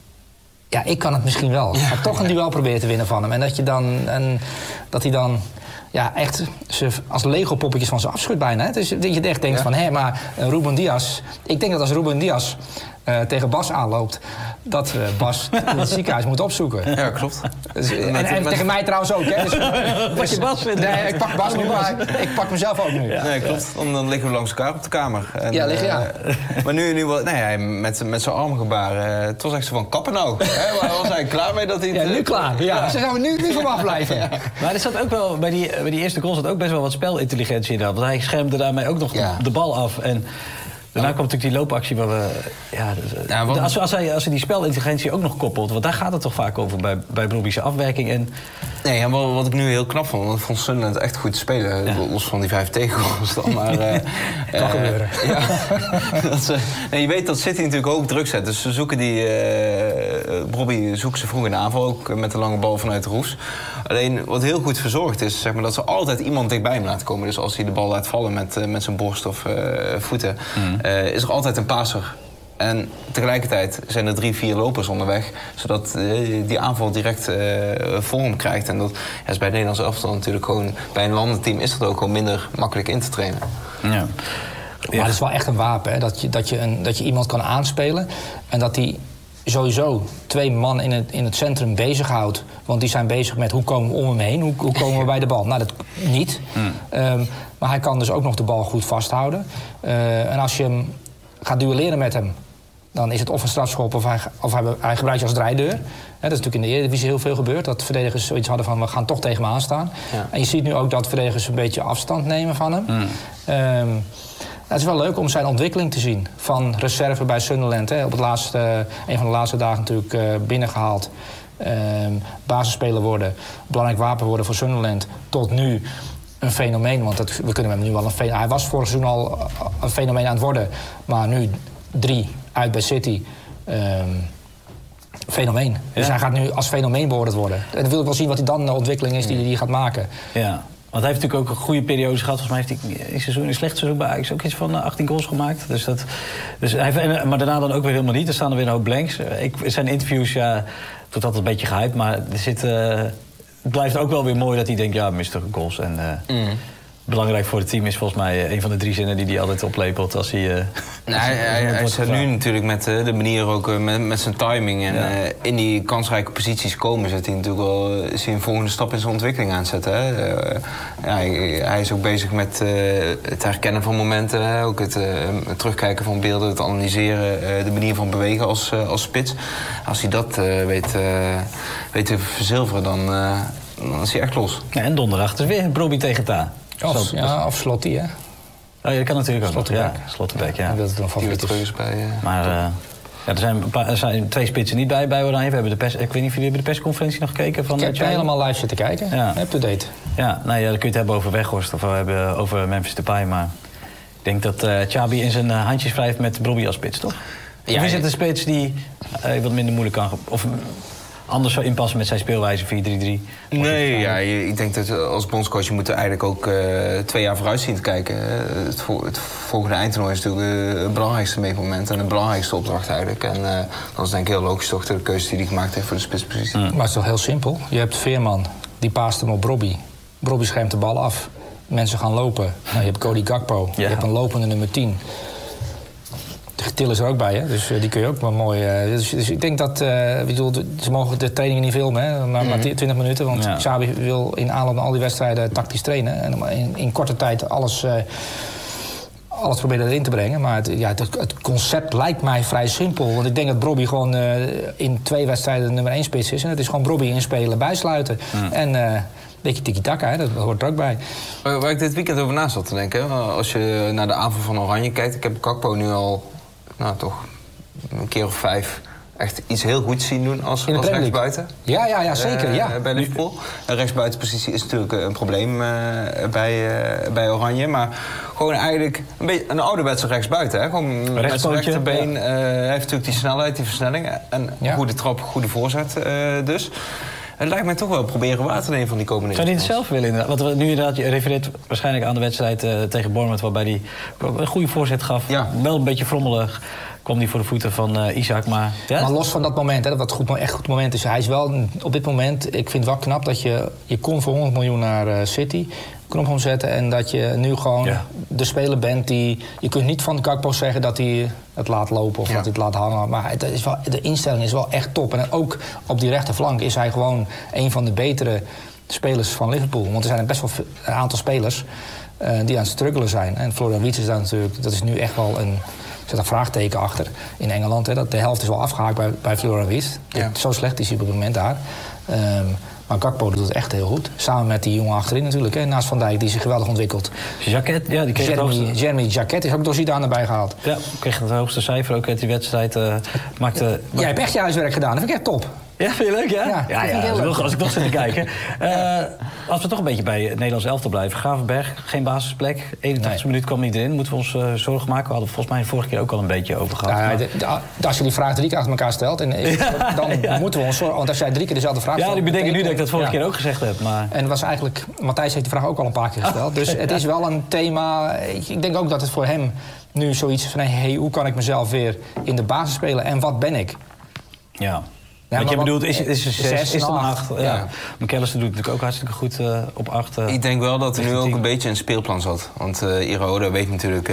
ja, ik kan het misschien wel. Ik ga toch een duel proberen te winnen van hem. En dat hij dan ja, echt als Lego-poppetjes van ze afschudt bijna. Hè? Dus dat je echt denkt van, maar Ruben Dias... Ik denk dat als Ruben Dias tegen Bas aanloopt... dat Bas het ziekenhuis moet opzoeken. Ja, klopt. Dus, en tegen mij trouwens ook. Hè? Dus, Wat je Bas vindt. Nee, ik pak Bas nu, maar ik pak mezelf ook nu. Ja. Nee, klopt. Dan liggen we langs elkaar op de kamer. En, maar nu hij met zijn armgebaren... het was echt zo van, kappen nou. Hij was eigenlijk klaar mee dat hij... Ja, nu klaar. Ja. Ze gaan we nu van afblijven. Ja. Maar er zat ook wel, bij die eerste goal zat ook best wel wat spelintelligentie in. Want hij schermde daarmee ook nog de bal af. En daarna kwam natuurlijk die loopactie waar we... als hij die spelintelligentie ook nog koppelt... want daar gaat het toch vaak over bij Brobbey's afwerking. En... Nee, en wat ik nu heel knap vond... want ik vond Sunderland echt goed spelen. Los van die 5 tegengoals dan. Maar, kan gebeuren. Je weet dat City natuurlijk ook druk zet. Dus ze zoeken Brobbey zoekt ze vroeg in de aanval. Ook met een lange bal vanuit de Roes. Alleen wat heel goed verzorgd is... zeg maar, dat ze altijd iemand dichtbij hem laten komen. Dus als hij de bal laat vallen met zijn borst of voeten... is er altijd een passer. En tegelijkertijd zijn er 3-4 lopers onderweg... zodat die aanval direct vorm krijgt. En dat is bij het Nederlands elftal natuurlijk gewoon... bij een landenteam is dat ook gewoon minder makkelijk in te trainen. Ja. Maar het is wel echt een wapen, hè? Dat je iemand kan aanspelen... en dat die sowieso 2 man in het centrum bezighoudt. Want die zijn bezig met hoe komen we om hem heen, hoe komen we bij de bal. Nou, dat niet. Maar hij kan dus ook nog de bal goed vasthouden. En als je hem gaat duelleren met hem... dan is het of een strafschop of hij gebruikt je als draaideur. Dat is natuurlijk in de Eredivisie heel veel gebeurd. Dat verdedigers zoiets hadden van, we gaan toch tegen hem aanstaan. Ja. En je ziet nu ook dat verdedigers een beetje afstand nemen van hem. Het is wel leuk om zijn ontwikkeling te zien. Van reserve bij Sunderland. Op een van de laatste dagen natuurlijk binnengehaald. Basisspeler worden. Belangrijk wapen worden voor Sunderland. Tot nu een fenomeen. Want we kunnen hem nu wel een fenomeen... Hij was vorig seizoen al een fenomeen aan het worden. Maar nu 3 uit bij City. Fenomeen. Ja. Dus hij gaat nu als fenomeen beoordeeld worden. En dan wil ik wel zien wat hij dan de ontwikkeling is die hij gaat maken. Ja. Want hij heeft natuurlijk ook een goede periode gehad. Volgens mij heeft hij een slecht seizoen bij Ajax ook iets van 18 goals gemaakt. Maar daarna dan ook weer helemaal niet. Er staan er weer een hoop blanks. Zijn interviews, doet altijd een beetje gehyped. Maar het blijft ook wel weer mooi dat hij denkt, ja, Mr. Goals. En belangrijk voor het team is volgens mij een van de 3 zinnen die hij altijd oplepelt als hij... hij staat nu natuurlijk met de manier ook met zijn timing en in die kansrijke posities komen zit hij natuurlijk wel is hij een volgende stap in zijn ontwikkeling aan het zetten. Hij is ook bezig met het herkennen van momenten, ook het terugkijken van beelden, het analyseren, de manier van bewegen als spits. Als hij dat weet te verzilveren, dan is hij echt los. Ja, en donderdag is weer Brobbey tegen Ta. Of Slotty, hè? Oh, ja, dat kan natuurlijk ook nog. Ja, Slotterbeek, ja. Dat het een favoriet is. Maar er zijn 2 spitsen niet bij Oranje. We hebben ik weet niet of jullie hebben de persconferentie nog gekeken van... Ik heb helemaal live zitten kijken. Ja. Up-to-date. Ja, dan kun je het hebben over Weghorst of over Memphis Depay. Maar ik denk dat Xabi in zijn handjes wrijft met Brobbey als spits, toch? Of is het een spits die wat minder moeilijk kan... Of anders zou inpassen met zijn speelwijze 4-3-3? Nee, ik denk dat als bondscoach je moet er eigenlijk ook 2 jaar vooruit zien te kijken. Het volgende eindtoernooi is natuurlijk het belangrijkste meetmoment en de belangrijkste opdracht eigenlijk. En dan is het denk ik heel logisch toch de keuze die hij gemaakt heeft voor de spitspositie. Maar het is toch heel simpel. Je hebt Veerman, die paast hem op Brobbey. Brobbey schermt de bal af. Mensen gaan lopen. Nou, je hebt Cody Gakpo. Je hebt een lopende nummer 10. Til is er ook bij, hè? Dus die kun je ook wel mooi... Dus ik denk dat... ze mogen de trainingen niet filmen, hè? Maar 20 minuten. Want Xabi wil in aanloop naar al die wedstrijden tactisch trainen. En in korte tijd alles proberen erin te brengen. Maar het concept lijkt mij vrij simpel. Want ik denk dat Brobbey gewoon in 2 wedstrijden de nummer 1 spits is. En het is gewoon Brobbey inspelen, bijsluiten. En... een beetje tiki-taka, hè? Dat hoort er ook bij. Waar ik dit weekend over na zat te denken... als je naar de aanval van Oranje kijkt... ik heb Gakpo nu al... toch een keer of 5 echt iets heel goeds zien doen als rechtsbuiten. Ja, zeker. Bij Liverpool. De rechtsbuitenpositie is natuurlijk een probleem bij Oranje. Maar gewoon eigenlijk een beetje een ouderwetse rechtsbuiten. Hè? Gewoon met zijn rechterbeen. Hij heeft natuurlijk die snelheid, die versnelling. En goede trap, goede voorzet dus. Het lijkt mij toch wel proberen waar te nemen van die komende. Zou hij het zelf willen inderdaad? Want nu inderdaad, je refereert waarschijnlijk aan de wedstrijd tegen Bournemouth, waarbij hij een goede voorzet gaf. Ja. Wel een beetje frommelig kwam hij voor de voeten van Isaac. Maar los van dat moment, hè, dat wat echt goed moment is. Hij is wel op dit moment, ik vind het wel knap dat je kon voor 100 miljoen naar City knop omzetten. En dat je nu gewoon de speler bent die... Je kunt niet van Gakpo zeggen dat hij het laat lopen of dat hij het laat hangen. Maar het is wel, de instelling is wel echt top. En ook op die rechterflank is hij gewoon een van de betere spelers van Liverpool. Want er zijn best wel een aantal spelers die aan het struggelen zijn. En Florian Wirtz is daar natuurlijk... Dat is nu echt wel een... Er zit een vraagteken achter in Engeland. Hè, dat de helft is wel afgehaakt bij Florian Wirtz. Ja. Zo slecht is hij op het moment daar. Maar Gakpo doet het echt heel goed. Samen met die jongen achterin natuurlijk. Hè, naast Van Dijk, die zich geweldig ontwikkelt. Jacquet, ja, die kreeg Jeremy Jacquet is ook door Zidane erbij gehaald. Ja, kreeg het hoogste cijfer ook uit die wedstrijd. Jij hebt echt je huiswerk gedaan. Dat vind ik echt top. Ja, vind je leuk, ja? Ja, als ik toch zit te kijken. Als we toch een beetje bij het Nederlands elftal blijven. Gravenberch, geen basisplek. 81 minuten kwam niet erin. Moeten we ons zorgen maken? We hadden volgens mij de vorige keer ook al een beetje over gehad. Als je die vraag 3 keer achter elkaar stelt, dan moeten we ons zorgen. Want als jij 3 keer dezelfde vraag stelt... Ja, ik bedenk nu dat ik dat vorige keer ook gezegd heb. Maar... En was eigenlijk... Matthijs heeft de vraag ook al een paar keer gesteld. Dus het is wel een thema... Ik denk ook dat het voor hem nu zoiets is van... Hey, hoe kan ik mezelf weer in de basis spelen? En wat ben ik? Ja. Ja, wat je bedoelt, is het een 8? Ja. McAllister doet het natuurlijk ook hartstikke goed op 8. Ik denk wel dat er nu ook een beetje een speelplan zat. Want Iraola weet natuurlijk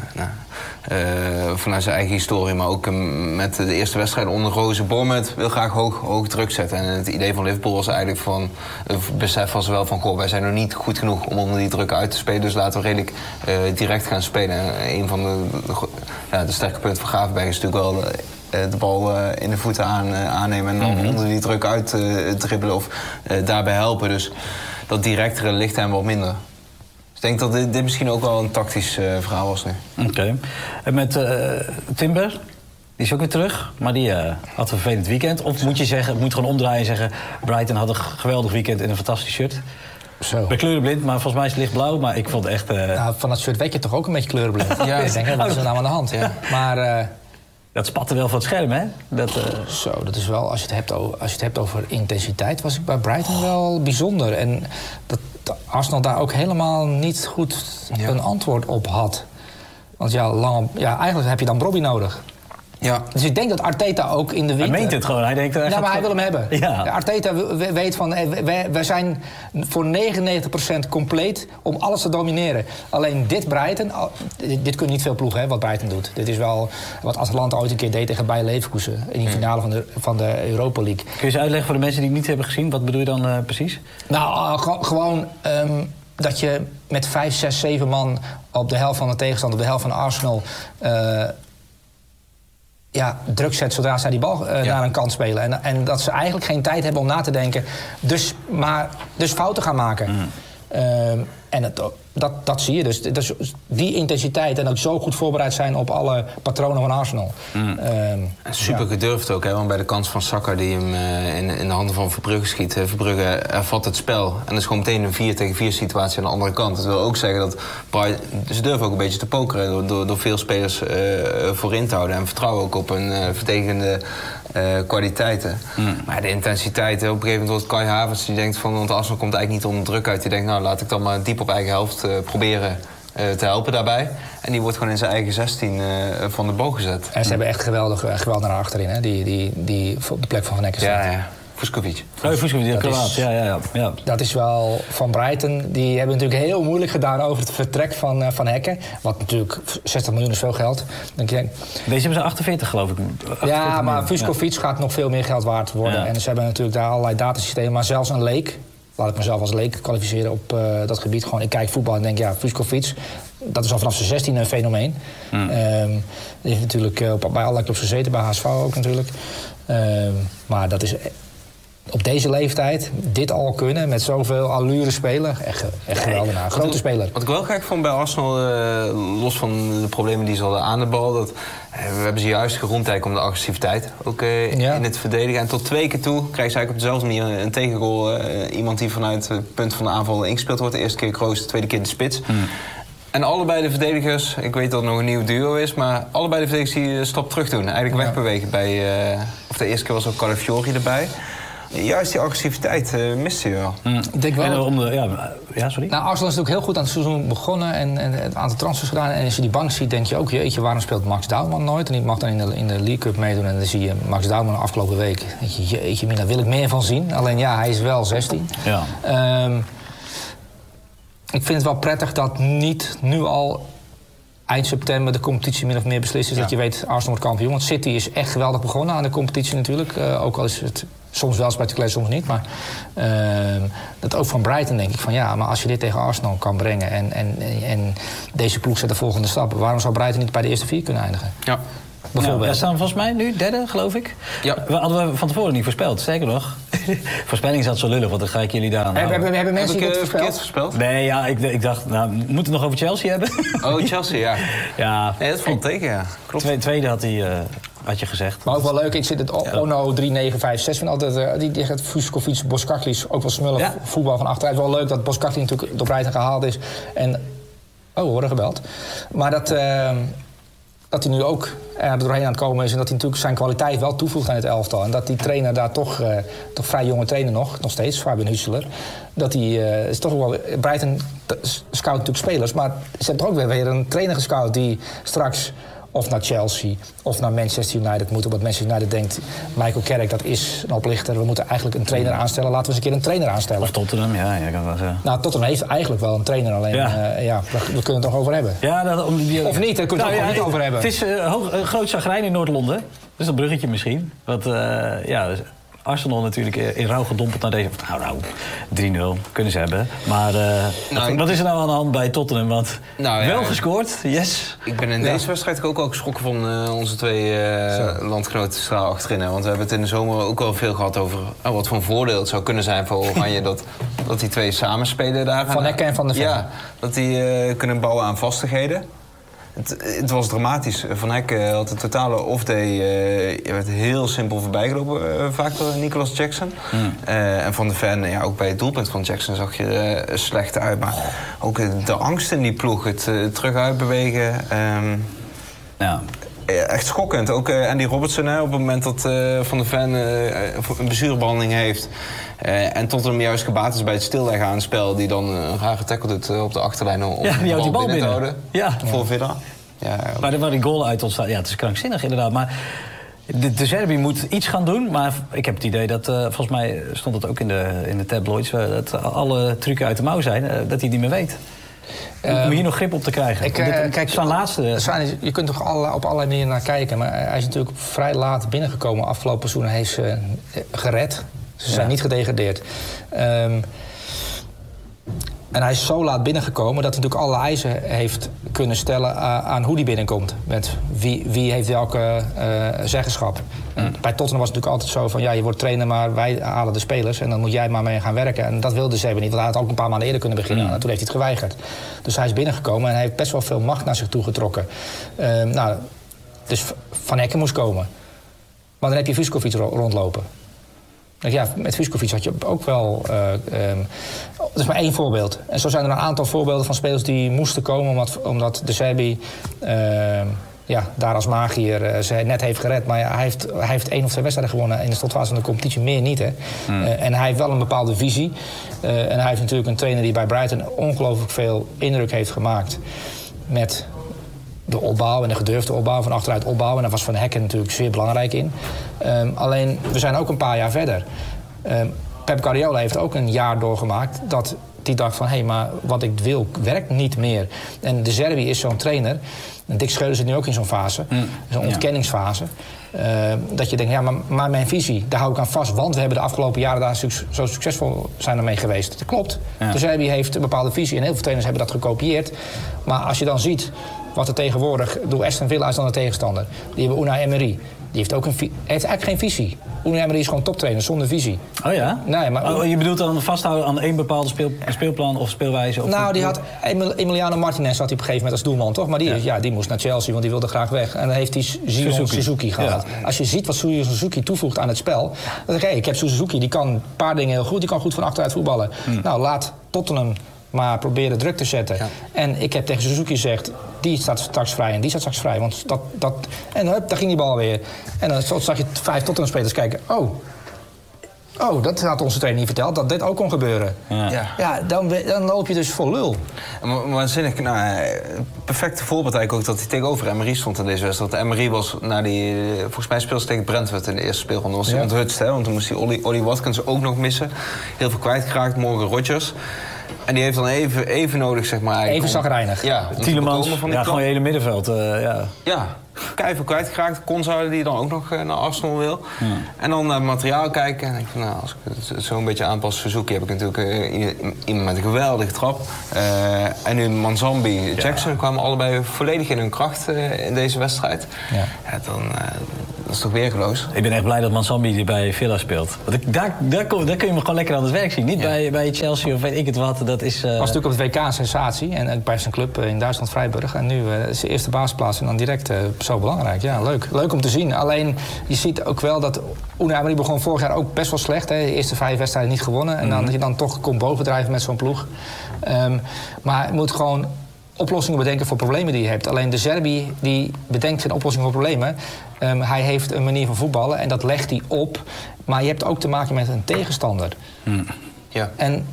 vanuit zijn eigen historie... maar ook met de eerste wedstrijd onder Rozen. Bournemouth wil graag hoog druk zetten. En het idee van Liverpool was eigenlijk van... Het besef was wel van, goh, wij zijn nog niet goed genoeg om onder die druk uit te spelen. Dus laten we redelijk direct gaan spelen. En een van de sterke punten van Gravenberch is natuurlijk wel... de bal in de voeten aannemen en dan onder die druk uit dribbelen of daarbij helpen. Dus dat directere ligt hem wat minder. Dus ik denk dat dit misschien ook wel een tactisch verhaal was nu. Oké. En met Timber, die is ook weer terug, maar die had een vervelend weekend. Of moet je zeggen, moet gewoon omdraaien en zeggen... Brighton had een geweldig weekend in een fantastisch shirt. Zo. Ik ben kleurenblind, maar volgens mij is het lichtblauw. Maar ik vond het echt... van dat shirt weet je toch ook een beetje kleurenblind? Ja, ik denk, wat is er nou aan de hand? Ja. Maar... Dat spatte wel van het scherm, hè? Zo, dat is wel... Als je het hebt over intensiteit... was ik bij Brighton wel bijzonder. En dat Arsenal daar ook helemaal niet goed een antwoord op had. Want eigenlijk heb je dan Brobbey nodig. Ja. Dus ik denk dat Arteta ook in de winter... Hij meent het gewoon. Hij denkt maar hij wil hem hebben. Ja. Arteta weet van... wij zijn voor 99% compleet om alles te domineren. Alleen dit Brighton... Dit kunnen niet veel ploegen, hè, wat Brighton doet. Dit is wel wat Atalanta ooit een keer deed tegen Bayer Leverkusen... in die finale van de Europa League. Kun je eens uitleggen voor de mensen die het niet hebben gezien? Wat bedoel je dan precies? Nou, gewoon... dat je met 5, 6, 7 man op de helft van de tegenstander... op de helft van Arsenal... druk zet zodra zij die bal naar een kant spelen. En dat ze eigenlijk geen tijd hebben om na te denken. Dus fouten gaan maken. En dat zie je dus. Die intensiteit en ook zo goed voorbereid zijn op alle patronen van Arsenal. Super gedurfd ook, hè? Want bij de kans van Saka die hem in de handen van Verbrugge schiet... Verbrugge ervat het spel. En dat is gewoon meteen een 4 tegen 4 situatie aan de andere kant. Dat wil ook zeggen dat ze durven ook een beetje te pokeren... door veel spelers voorin te houden. En vertrouwen ook op hun verdedigende kwaliteiten. Maar de intensiteit, op een gegeven moment wordt Kai Havertz... die denkt van, want Arsenal komt eigenlijk niet onder druk uit. Die denkt, nou, laat ik dan maar diep op eigen helft proberen te helpen daarbij. En die wordt gewoon in zijn eigen 16 van de boog gezet. En ze hebben echt geweldig naar achterin, hè? Die op de plek van Van Eckenstad. Ja. Vuskovic. Vuskovic, Kroaat. Ja. Dat is wel van Brighton. Die hebben natuurlijk heel moeilijk gedaan over het vertrek van Hekken. Wat natuurlijk 60 miljoen is veel geld. Deze hebben ze 48, geloof ik. 48 maar Vuskovic gaat nog veel meer geld waard worden. Ja. En ze hebben natuurlijk daar allerlei datasystemen. Maar zelfs een leek... Laat ik mezelf als leek kwalificeren op dat gebied. Gewoon, ik kijk voetbal en denk, Vuskovic... Dat is al vanaf zijn 16 een fenomeen. Die heeft natuurlijk bij allerlei clubs gezeten. Bij HSV ook natuurlijk. Maar dat is... Op deze leeftijd, dit al kunnen, met zoveel allure spelen. Echt geweldig. Grote speler. Wat ik wel gek vond bij Arsenal, los van de problemen die ze hadden aan de bal... we hebben ze juist geroemd eigenlijk om de agressiviteit. Ook in het verdedigen. En tot 2 keer toe krijgen ze eigenlijk op dezelfde manier een tegengoal. Iemand die vanuit het punt van de aanval ingespeeld wordt. De eerste keer Kroos, de tweede keer de spits. En allebei de verdedigers, ik weet dat het nog een nieuw duo is... maar allebei de verdedigers die stap terug doen. Eigenlijk wegbewegen bij... of de eerste keer was ook Calafiori erbij... juist die agressiviteit mist hij wel. Ik denk wel. Ja, sorry. Nou, Arsenal is natuurlijk heel goed aan het seizoen begonnen en het aantal transfers gedaan. En als je die bank ziet, denk je ook, jeetje, waarom speelt Max Douwman nooit? En die mag dan in de League Cup meedoen. En dan zie je Max Douwman de afgelopen week. Denk je, jeetje, daar wil ik meer van zien. Alleen ja, hij is wel 16. Ja. Ik vind het wel prettig dat niet nu al eind september de competitie min of meer beslist is. Ja. Dat je weet, Arsenal wordt kampioen. Want City is echt geweldig begonnen aan de competitie natuurlijk. Ook al is het soms wel spectaculair, soms niet. Maar dat ook van Brighton denk ik van ja, maar als je dit tegen Arsenal kan brengen en deze ploeg zet de volgende stap, waarom zou Brighton niet bij de eerste 4 kunnen eindigen? Ja. Bijvoorbeeld. Ja, staan volgens mij nu derde, geloof ik. Ja. Hadden we van tevoren niet voorspeld. Sterker nog, voorspelling is altijd zo lullig, want dan ga ik jullie daar aan houden. Hebben mensen Heb ik dit verkeerd voorspeld? Nee, ja, ik dacht, nou, we moeten het nog over Chelsea hebben. Oh, Chelsea, ja. Ja. Nee, dat valt tegen, ja. Klopt. Tweede had je gezegd. Maar ook wel leuk, ik zit het Ono 3956 vind altijd die gaat Vuskovic, Boskaklis, ook wel smullig voetbal van achteruit. Wel leuk dat Boskaklis natuurlijk door Brighton gehaald is. En we worden gebeld. Maar dat hij nu ook er doorheen aan het komen is en dat hij natuurlijk zijn kwaliteit wel toevoegt aan het elftal. En dat die trainer daar toch vrij jonge trainer nog steeds, Fabian Hüsseler, dat hij is toch wel. Brighton scout natuurlijk spelers, maar ze hebben toch ook weer een trainer gescout die straks of naar Chelsea of naar Manchester United moet. Omdat Manchester United denkt, Michael Carrick, dat is een oplichter. We moeten eigenlijk een trainer aanstellen. Laten we eens een keer een trainer aanstellen. Of Tottenham, ja, kan wel zeggen. Nou, Tottenham heeft eigenlijk wel een trainer. Alleen, we kunnen het toch over hebben. Ja, of niet, daar kunnen we het ook niet over hebben. Het is een groot chagrijn in Noord-Londen. Dat is een bruggetje misschien. Want Arsenal natuurlijk in rouw gedompeld naar deze. Nou, 3-0 kunnen ze hebben. Maar wat is er nou aan de hand bij Tottenham? Want wel gescoord, yes. Ik ben in deze wedstrijd ook al geschrokken van onze twee landgenoten straal achterin. Want we hebben het in de zomer ook al veel gehad over wat voor een voordeel het zou kunnen zijn voor Oranje dat die twee samenspelen daar. Van Hekken en Van der Ven. Ja, dat die kunnen bouwen aan vastigheden. Het was dramatisch. Van Hek had een totale off-day. Je werd heel simpel voorbijgelopen, vaak door Nicolas Jackson. En Van der Ven, ook bij het doelpunt van Jackson zag je slecht uit. Maar ook de angst in die ploeg, het terug uitbewegen. Echt schokkend. Ook Andy Robertson, op het moment dat Van der Ven een blessurebehandeling heeft. En Tottenham juist gebaat is bij het stilleggen aan het spel. Die dan een rare tackle doet op de achterlijn om die bal binnen te houden. Ja. Voor Villa. Ja, waar die goal uit ontstaat. Ja, het is krankzinnig inderdaad. Maar de Serbië moet iets gaan doen. Maar ik heb het idee dat, volgens mij stond het ook in de tabloids, dat alle trucken uit de mouw zijn. Dat hij het niet meer weet. Om hier nog grip op te krijgen. Kijk, zijn laatste. Je kunt toch op allerlei manieren naar kijken. Maar hij is natuurlijk vrij laat binnengekomen. Afgelopen seizoen heeft ze gered. Ze zijn niet gedegradeerd. En hij is zo laat binnengekomen dat hij natuurlijk alle eisen heeft kunnen stellen aan hoe hij binnenkomt. Met wie heeft welke zeggenschap. Bij Tottenham was het natuurlijk altijd zo van je wordt trainer, maar wij halen de spelers en dan moet jij maar mee gaan werken. En dat wilde ze niet, want hij had ook een paar maanden eerder kunnen beginnen. En toen heeft hij het geweigerd. Dus hij is binnengekomen en hij heeft best wel veel macht naar zich toe getrokken. Dus Van Hekken moest komen. Maar dan heb je Vuskovic rondlopen. Ja, met Vuskovic had je ook wel. Dat is maar één voorbeeld. En zo zijn er een aantal voorbeelden van spelers die moesten komen omdat de Serbi daar als magier ze net heeft gered. Maar hij heeft 1 of 2 wedstrijden gewonnen in de slotfase van de competitie, meer niet. Hè. En hij heeft wel een bepaalde visie. En hij heeft natuurlijk een trainer die bij Brighton ongelooflijk veel indruk heeft gemaakt met de opbouw en de gedurfde opbouw, van achteruit opbouwen. En daar was Van Hekken natuurlijk zeer belangrijk in. Alleen, we zijn ook een paar jaar verder. Pep Guardiola heeft ook een jaar doorgemaakt dat hij dacht van, maar wat ik wil werkt niet meer. En de Serbi is zo'n trainer. En Dick Schreuder zit nu ook in zo'n fase, zo'n ontkenningsfase. Dat je denkt, maar mijn visie, daar hou ik aan vast. Want we hebben de afgelopen jaren daar zo succesvol zijn ermee geweest. Dat klopt. Ja. De Serbi heeft een bepaalde visie en heel veel trainers hebben dat gekopieerd. Maar als je dan ziet wat er tegenwoordig, Aston Villa is dan de tegenstander. Die hebben Unai Emery. Die heeft ook heeft eigenlijk geen visie. Unai Emery is gewoon toptrainer zonder visie. Oh ja? Nee, maar je bedoelt dan vasthouden aan één bepaalde speelplan of speelwijze? Of die had Emiliano Martinez had hij op een gegeven moment als doelman, toch? Maar die moest naar Chelsea, want die wilde graag weg. En dan heeft hij Suzuki gehaald. Ja. Als je ziet wat Suzuki toevoegt aan het spel, dan denk ik heb Suzuki, die kan een paar dingen heel goed. Die kan goed van achteruit voetballen. Nou, laat Tottenham maar proberen druk te zetten. Ja. En ik heb tegen Suzuki gezegd, die staat straks vrij en die staat straks vrij. Want en daar ging die bal weer. En dan zag je 5 Tottenham-spelers kijken. Oh, dat had onze trainer niet verteld, dat dit ook kon gebeuren. Ja, dan loop je dus voor lul. Waanzinnig. Perfecte voorbeeld eigenlijk ook dat hij tegenover Emery stond in deze wedstrijd. Emery was, volgens mij speelde ze tegen Brentford in de eerste speelronde. Was hij onthutst, hè? Want toen moest hij Ollie Watkins ook nog missen. Heel veel kwijtgeraakt, Morgan Rodgers. En die heeft dan even nodig, zeg maar... Even zagrijnig. Ja, Tielemans, gewoon je hele middenveld. Ja, keihard kwijtgeraakt. Konza die dan ook nog naar Arsenal wil. En dan naar het materiaal kijken. En denk ik van, als ik het zo een beetje aanpas verzoekje... heb ik natuurlijk iemand met een geweldige trap. En nu Manzambi, Jackson kwamen allebei volledig in hun kracht in deze wedstrijd. Ja, dat is toch weergeloos. Ik ben echt blij dat Manzambi bij Villa speelt. Want daar kun je me gewoon lekker aan het werk zien. Niet bij Chelsea of weet ik het wat. Dat is... was natuurlijk op het WK een sensatie. En bij zijn club in Duitsland, Freiburg. En nu is de eerste basisplaats en dan direct zo belangrijk. Ja, leuk. Leuk om te zien. Alleen, je ziet ook wel dat Unai Emery begon vorig jaar ook best wel slecht. Hè. De eerste 5 wedstrijden niet gewonnen. En dat je dan toch komt bovendrijven met zo'n ploeg. Maar je moet gewoon oplossingen bedenken voor problemen die je hebt. Alleen de Serbi die bedenkt geen oplossing voor problemen. Hij heeft een manier van voetballen en dat legt hij op. Maar je hebt ook te maken met een tegenstander. Ja. En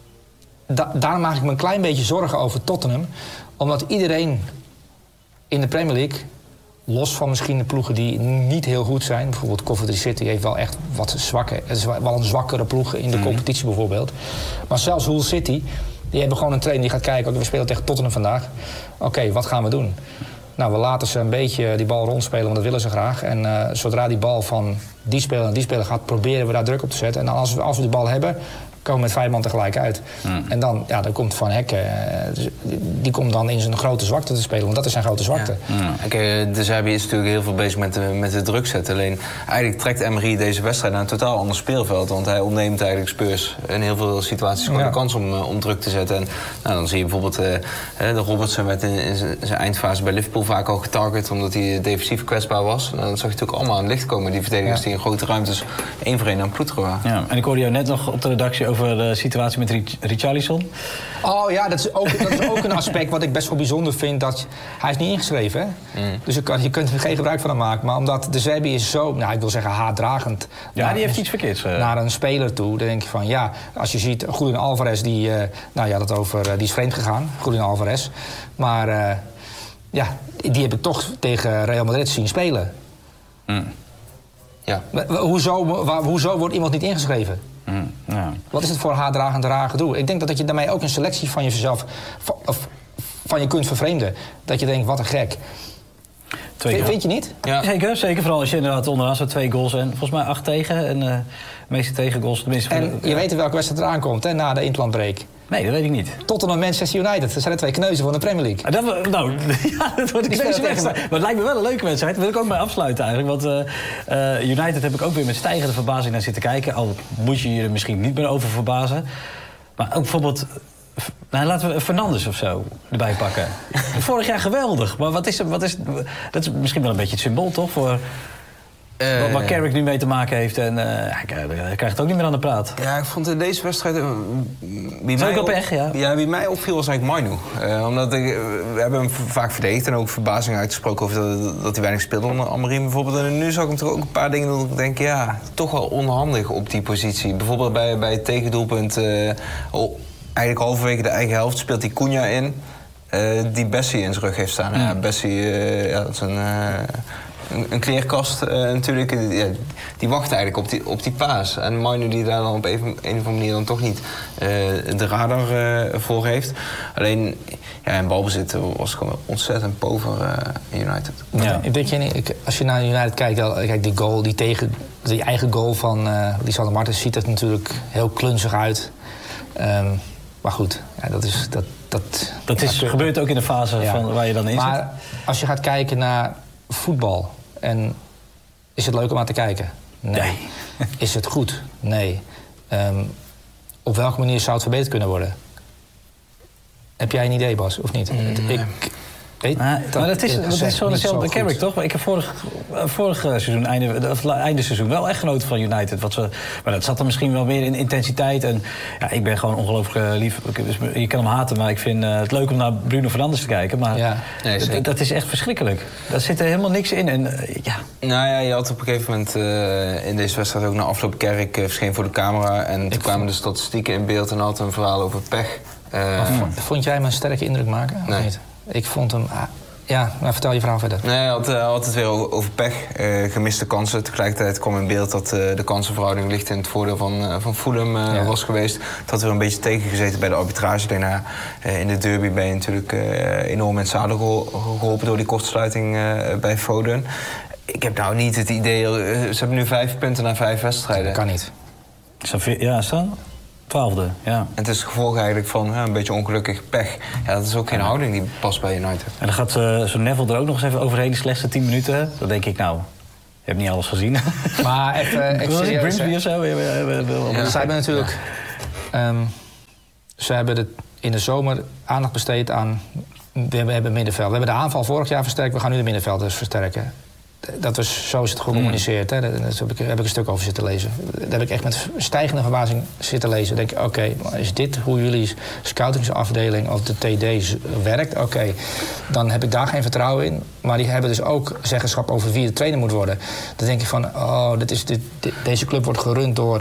daar maak ik me een klein beetje zorgen over Tottenham. Omdat iedereen in de Premier League, los van misschien de ploegen die niet heel goed zijn... bijvoorbeeld Coventry City heeft wel echt wat zwakke... Het is wel een zwakkere ploeg in de competitie bijvoorbeeld. Maar zelfs Hull City, die hebben gewoon een trainer die gaat kijken... we spelen tegen Tottenham vandaag. Oké, wat gaan we doen? Nou, we laten ze een beetje die bal rondspelen, want dat willen ze graag. En zodra die bal van die speler naar die speler gaat... proberen we daar druk op te zetten. En dan als we die bal hebben... komen we met 5 man tegelijk uit. En dan komt Van Hekken, die komt dan in zijn grote zwakte te spelen, want dat is zijn grote zwakte. Kijk, de Serbië is natuurlijk heel veel bezig met de druk zetten. Alleen eigenlijk trekt Emery deze wedstrijd naar een totaal ander speelveld, want hij ontneemt eigenlijk Spurs in heel veel situaties gewoon de kans om druk te zetten. En dan zie je bijvoorbeeld de Robertson werd in zijn eindfase bij Liverpool vaak al getarget, omdat hij defensief kwetsbaar was. En dat zag je natuurlijk allemaal aan het licht komen, die verdedigers die in grote ruimtes 1 voor 1 aan het ploeteren waren. Ja, en ik hoorde jou net nog op de redactie over de situatie met Richarlison. Oh ja, dat is ook een aspect wat ik best wel bijzonder vind. Dat hij is niet ingeschreven, hè? Dus je kunt er geen gebruik van hem maken. Maar omdat de Serbië is zo, ik wil zeggen haatdragend. Ja, die heeft iets verkeerds. Naar een speler toe, dan denk je van als je ziet Julian Alvarez, die is vreemd gegaan. Julian Alvarez. Maar die heb ik toch tegen Real Madrid zien spelen. Ja. Hoezo wordt iemand niet ingeschreven? Wat is het voor haatdragend raar gedoe? Ik denk dat je daarmee ook een selectie van jezelf van je kunt vervreemden. Dat je denkt, wat een gek. Vind je niet? Ja. Zeker. Vooral als je inderdaad onderaan zo 2 goals en volgens mij 8 tegen. En de meeste tegengoals tenminste. En je weet welke wedstrijd eraan komt, hè, na de interlandbreak. Nee, dat weet ik niet. Tottenham Manchester United. Dat zijn de 2 kneuzen van de Premier League. Dat wordt een kneuzewedstrijd. Maar het lijkt me wel een leuke wedstrijd. Daar wil ik ook bij afsluiten eigenlijk. Want United heb ik ook weer met stijgende verbazing naar zitten kijken. Al moet je je er misschien niet meer over verbazen. Maar ook bijvoorbeeld... laten we Fernandes of zo erbij pakken. Vorig jaar geweldig. Maar wat is dat is misschien wel een beetje het symbool, toch? Voor waar Carrick nu mee te maken heeft. En hij krijgt het ook niet meer aan de praat. Ja, ik vond in deze wedstrijd... Wie mij opviel was eigenlijk Mainu. Omdat we hebben hem vaak verdedigd en ook verbazing uitgesproken over dat hij weinig speelde onder Amorim bijvoorbeeld. En nu zag ik hem toch ook een paar dingen dat ik denk, toch wel onhandig op die positie. Bijvoorbeeld bij het tegendoelpunt, eigenlijk halverwege de eigen helft speelt hij Cunha in, die Bessie in zijn rug heeft staan. Bessie, dat is een kleerkast natuurlijk. Die wacht eigenlijk op die paas. En Mainu die daar dan op een of andere manier dan toch niet de radar voor heeft. Alleen, in balbezit was het gewoon ontzettend pover United. Ja. Als je naar United kijkt, kijk, die goal, die eigen goal van Lisandro Martins ziet er natuurlijk heel klunzig uit. Maar goed, dat gebeurt ook in de fase van waar je dan in zit. Maar als je gaat kijken naar voetbal, en is het leuk om aan te kijken? Nee. Is het goed? Nee. Op welke manier zou het verbeterd kunnen worden? Heb jij een idee, Bas, of niet? Maar dat is zo'n dezelfde Carrick, toch? Ik heb vorig seizoen, einde seizoen, wel echt genoten van United. Maar dat zat er misschien wel meer in intensiteit. En ja, ik ben gewoon ongelooflijk lief. Je kan hem haten, maar ik vind het leuk om naar Bruno Fernandes te kijken. Maar dat is echt verschrikkelijk. Daar zit er helemaal niks in. En, Nou ja, je had op een gegeven moment in deze wedstrijd ook na afloop Carrick verscheen voor de camera. En toen kwamen de statistieken in beeld en had een verhaal over pech. Vond jij hem een sterke indruk maken? Nee. Of niet? Ik vond hem... maar vertel je verhaal verder. Nee, hij had het weer over pech. Gemiste kansen. Tegelijkertijd kwam in beeld dat de kansenverhouding licht in het voordeel van Fulham was geweest. Het had weer een beetje tegengezeten bij de arbitrage. Daarna in de derby ben je natuurlijk enorm in het zadel geholpen door die kortsluiting bij Foden. Ik heb nou niet het idee... ze hebben nu 5 punten na 5 wedstrijden. Kan niet. Staan 12e, ja. En het is het gevolg eigenlijk van een beetje ongelukkig pech. Ja, dat is ook geen houding die past bij United. En dan gaat zo'n Neville er ook nog eens even overheen, de slechtste 10 minuten. Dan denk ik, nou, je hebt niet alles gezien. Maar even serieus, Grimsby of zo? Zij hebben natuurlijk... ze hebben in de zomer aandacht besteed aan... We hebben middenveld. We hebben de aanval vorig jaar versterkt. We gaan nu de middenveld dus versterken. Zo is het gecommuniceerd. Daar heb ik een stuk over zitten lezen. Daar heb ik echt met stijgende verbazing zitten lezen. Dan denk ik, oké, is dit hoe jullie scoutingsafdeling of de TD werkt? Oké, dan heb ik daar geen vertrouwen in. Maar die hebben dus ook zeggenschap over wie de trainer moet worden. Dan denk ik van, deze club wordt gerund door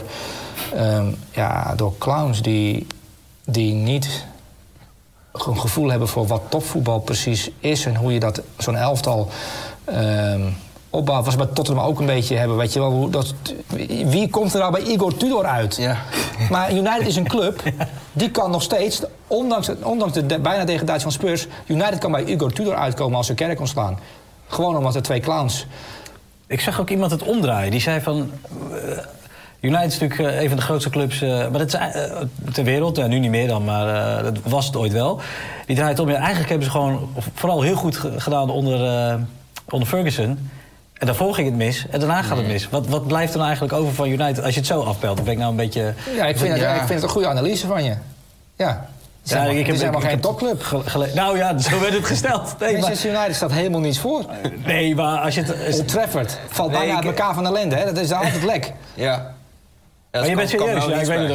clowns die niet een gevoel hebben voor wat topvoetbal precies is en hoe je dat zo'n elftal opbouwt. Was bij Tottenham ook een beetje hebben, weet je wel. Wie komt er nou bij Igor Tudor uit? Ja. Maar United is een club, die kan nog steeds, ondanks de bijna degradatie van Spurs, United kan bij Igor Tudor uitkomen als ze Carrick ontslaan. Gewoon omdat er 2 clowns... Ik zag ook iemand het omdraaien. Die zei van... United is natuurlijk een van de grootste clubs maar dat is, ter wereld. Nu niet meer dan, maar dat was het ooit wel. Die draait om. Ja, eigenlijk hebben ze gewoon vooral heel goed gedaan onder Ferguson. En daarvoor ging het mis en daarna gaat het mis. Wat blijft er nou eigenlijk over van United als je het zo afpelt? Dan ben ik nou een beetje... Ja, ik vind het een goede analyse van je. Ja. Het is helemaal geen topclub. Nou ja, zo werd het gesteld. Manchester United staat helemaal niets voor. Nee, maar als je het... Old Trafford valt bijna uit elkaar van ellende. Hè? Dat is altijd lek. Ja. Maar je bent serieus? Ja, ik weet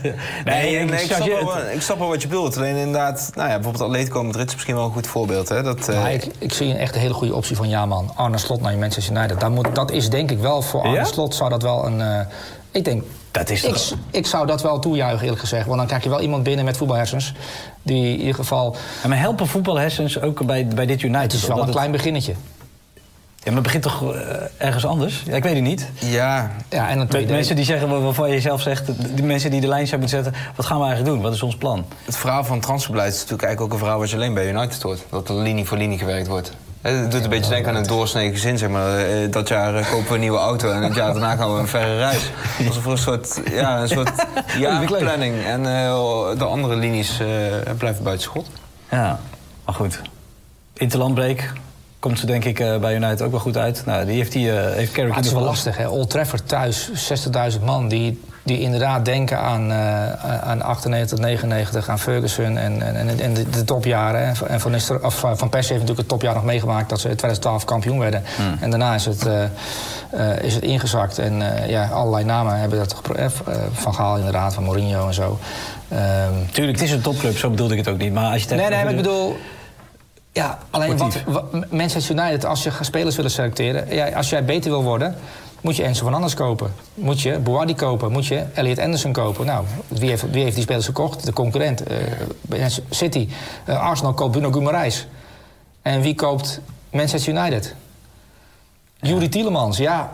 het nog. Ik snap wel wat je bedoelt. Alleen inderdaad, bijvoorbeeld Atletico Madrid is misschien wel een goed voorbeeld. Hè? Ik zie echt een hele goede optie van Jaman. Arne Slot naar Manchester United. Dat is denk ik wel voor Arne Slot zou dat wel een... ik denk... Ik zou dat wel toejuichen, eerlijk gezegd. Want dan krijg je wel iemand binnen met voetbalhersens. Die in ieder geval... Maar helpen voetbalhersens ook bij dit United? Het is wel een klein beginnetje. Ja, maar het begint toch ergens anders? Ja, ik weet het niet. Ja en dan mensen die zeggen, waarvan je zelf zegt... die mensen die de lijn zijn moeten zetten... wat gaan we eigenlijk doen? Wat is ons plan? Het verhaal van het transferbeleid is natuurlijk eigenlijk ook een verhaal... wat je alleen bij United hoort. Dat er linie voor linie gewerkt wordt. Het doet een beetje denken aan een doorsnee gezin, zeg maar. Dat jaar kopen we een nieuwe auto en het jaar daarna gaan we een verre reis. Alsof er een soort jaarplanning. En de andere linies blijven buiten schot. Ja, maar goed. Interlandbreek komt ze denk ik bij United ook wel goed uit. Nou, die heeft Carrick. Het is wel lastig, hè? Old Trafford thuis, 60.000 man die inderdaad denken aan 98, 99, aan Ferguson en de topjaren. En Van Persie heeft natuurlijk het topjaar nog meegemaakt dat ze in 2012 kampioen werden. En daarna is het ingezakt. En allerlei namen hebben dat Van Gaal inderdaad, van Mourinho en zo. Tuurlijk, het is een topclub, zo bedoelde ik het ook niet. Maar als je maar ik bedoel... Ja, alleen Manchester United, als je spelers willen selecteren... als jij beter wil worden, moet je Enzo Fernandez kopen. Moet je Boadi kopen. Moet je Elliot Anderson kopen. Nou, wie heeft die spelers gekocht? De concurrent. City. Arsenal koopt Bruno Guimaraes. En wie koopt Manchester United? Yuri Tielemans. Ja,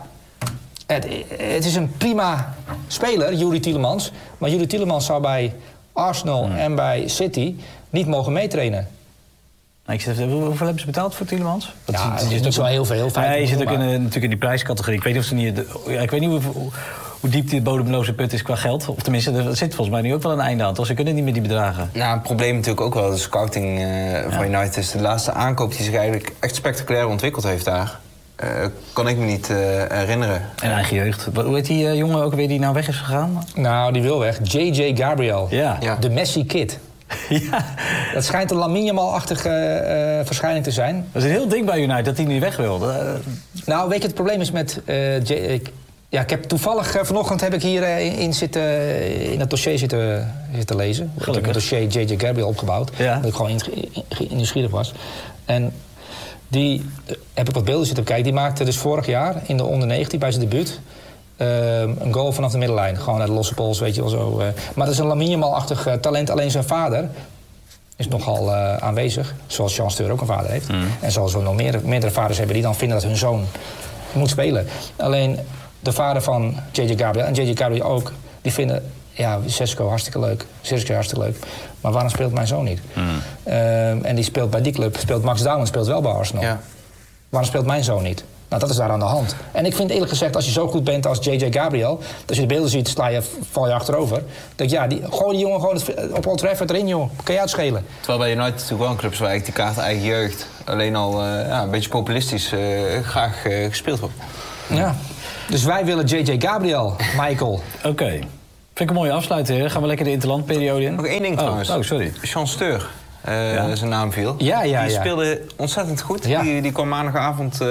het is een prima speler, Yuri Tielemans. Maar Yuri Tielemans zou bij Arsenal en bij City niet mogen meetrainen. Hoeveel hebben ze betaald voor Tielemans? Het is niet zo heel veel. Je zit ook natuurlijk in die prijscategorie. Ik weet niet of ze niet... ik weet niet hoe diep die bodemloze put is qua geld. Of tenminste, er zit volgens mij nu ook wel een einde aan. Ze kunnen niet meer die bedragen. Nou, het probleem natuurlijk ook wel. De scouting van United is de laatste aankoop die zich eigenlijk echt spectaculair ontwikkeld heeft daar. Kan ik me niet herinneren. En eigen jeugd. Hoe heet die jongen ook weer die nou weg is gegaan? Nou, die wil weg. J.J. Gabriel. Ja. De Messi Kid. Ja. Dat schijnt een Lamine-Yamal-achtige verschijning te zijn. Dat is een heel ding bij United dat hij niet weg wil. Nou, weet je, het probleem is met... ik heb toevallig vanochtend heb ik hier in het dossier zitten lezen. Ik heb het dossier J.J. Gabriel opgebouwd. Ja. Dat ik gewoon nieuwsgierig was. En die heb ik wat beelden zitten kijken. Die maakte dus vorig jaar in de onder 19 bij zijn debuut... een goal vanaf de middenlijn. Gewoon uit de losse pols, weet je wel zo. Maar dat is een Lamine-Yamal-achtig talent. Alleen zijn vader is nogal aanwezig. Zoals Jean Steur ook een vader heeft. En zoals we nog meerdere vaders hebben die dan vinden dat hun zoon moet spelen. Alleen de vader van J.J. Gabriel en J.J. Gabriel ook, die vinden... Ja, Sesco hartstikke leuk. Maar waarom speelt mijn zoon niet? En die speelt bij die club. Speelt Max Dowman speelt wel bij Arsenal. Ja. Waarom speelt mijn zoon niet? Nou, dat is daar aan de hand. En ik vind eerlijk gezegd, als je zo goed bent als J.J. Gabriel... als je de beelden ziet, val je achterover. Denk ja, gooi die jongen gewoon op Old Trafford erin, joh. Kan je uitschelen. Terwijl bij United natuurlijk wel een club waar eigenlijk die kaart eigen jeugd... alleen al een beetje populistisch graag gespeeld wordt. Ja. Dus wij willen J.J. Gabriel, Michael. Oké. Vind ik een mooie afsluiting. Dan gaan we lekker de interlandperiode in. Nog één ding trouwens. Oh, sorry. Jean Steur, zijn naam viel. Ja. Die speelde ontzettend goed. Ja. Die kwam maandagavond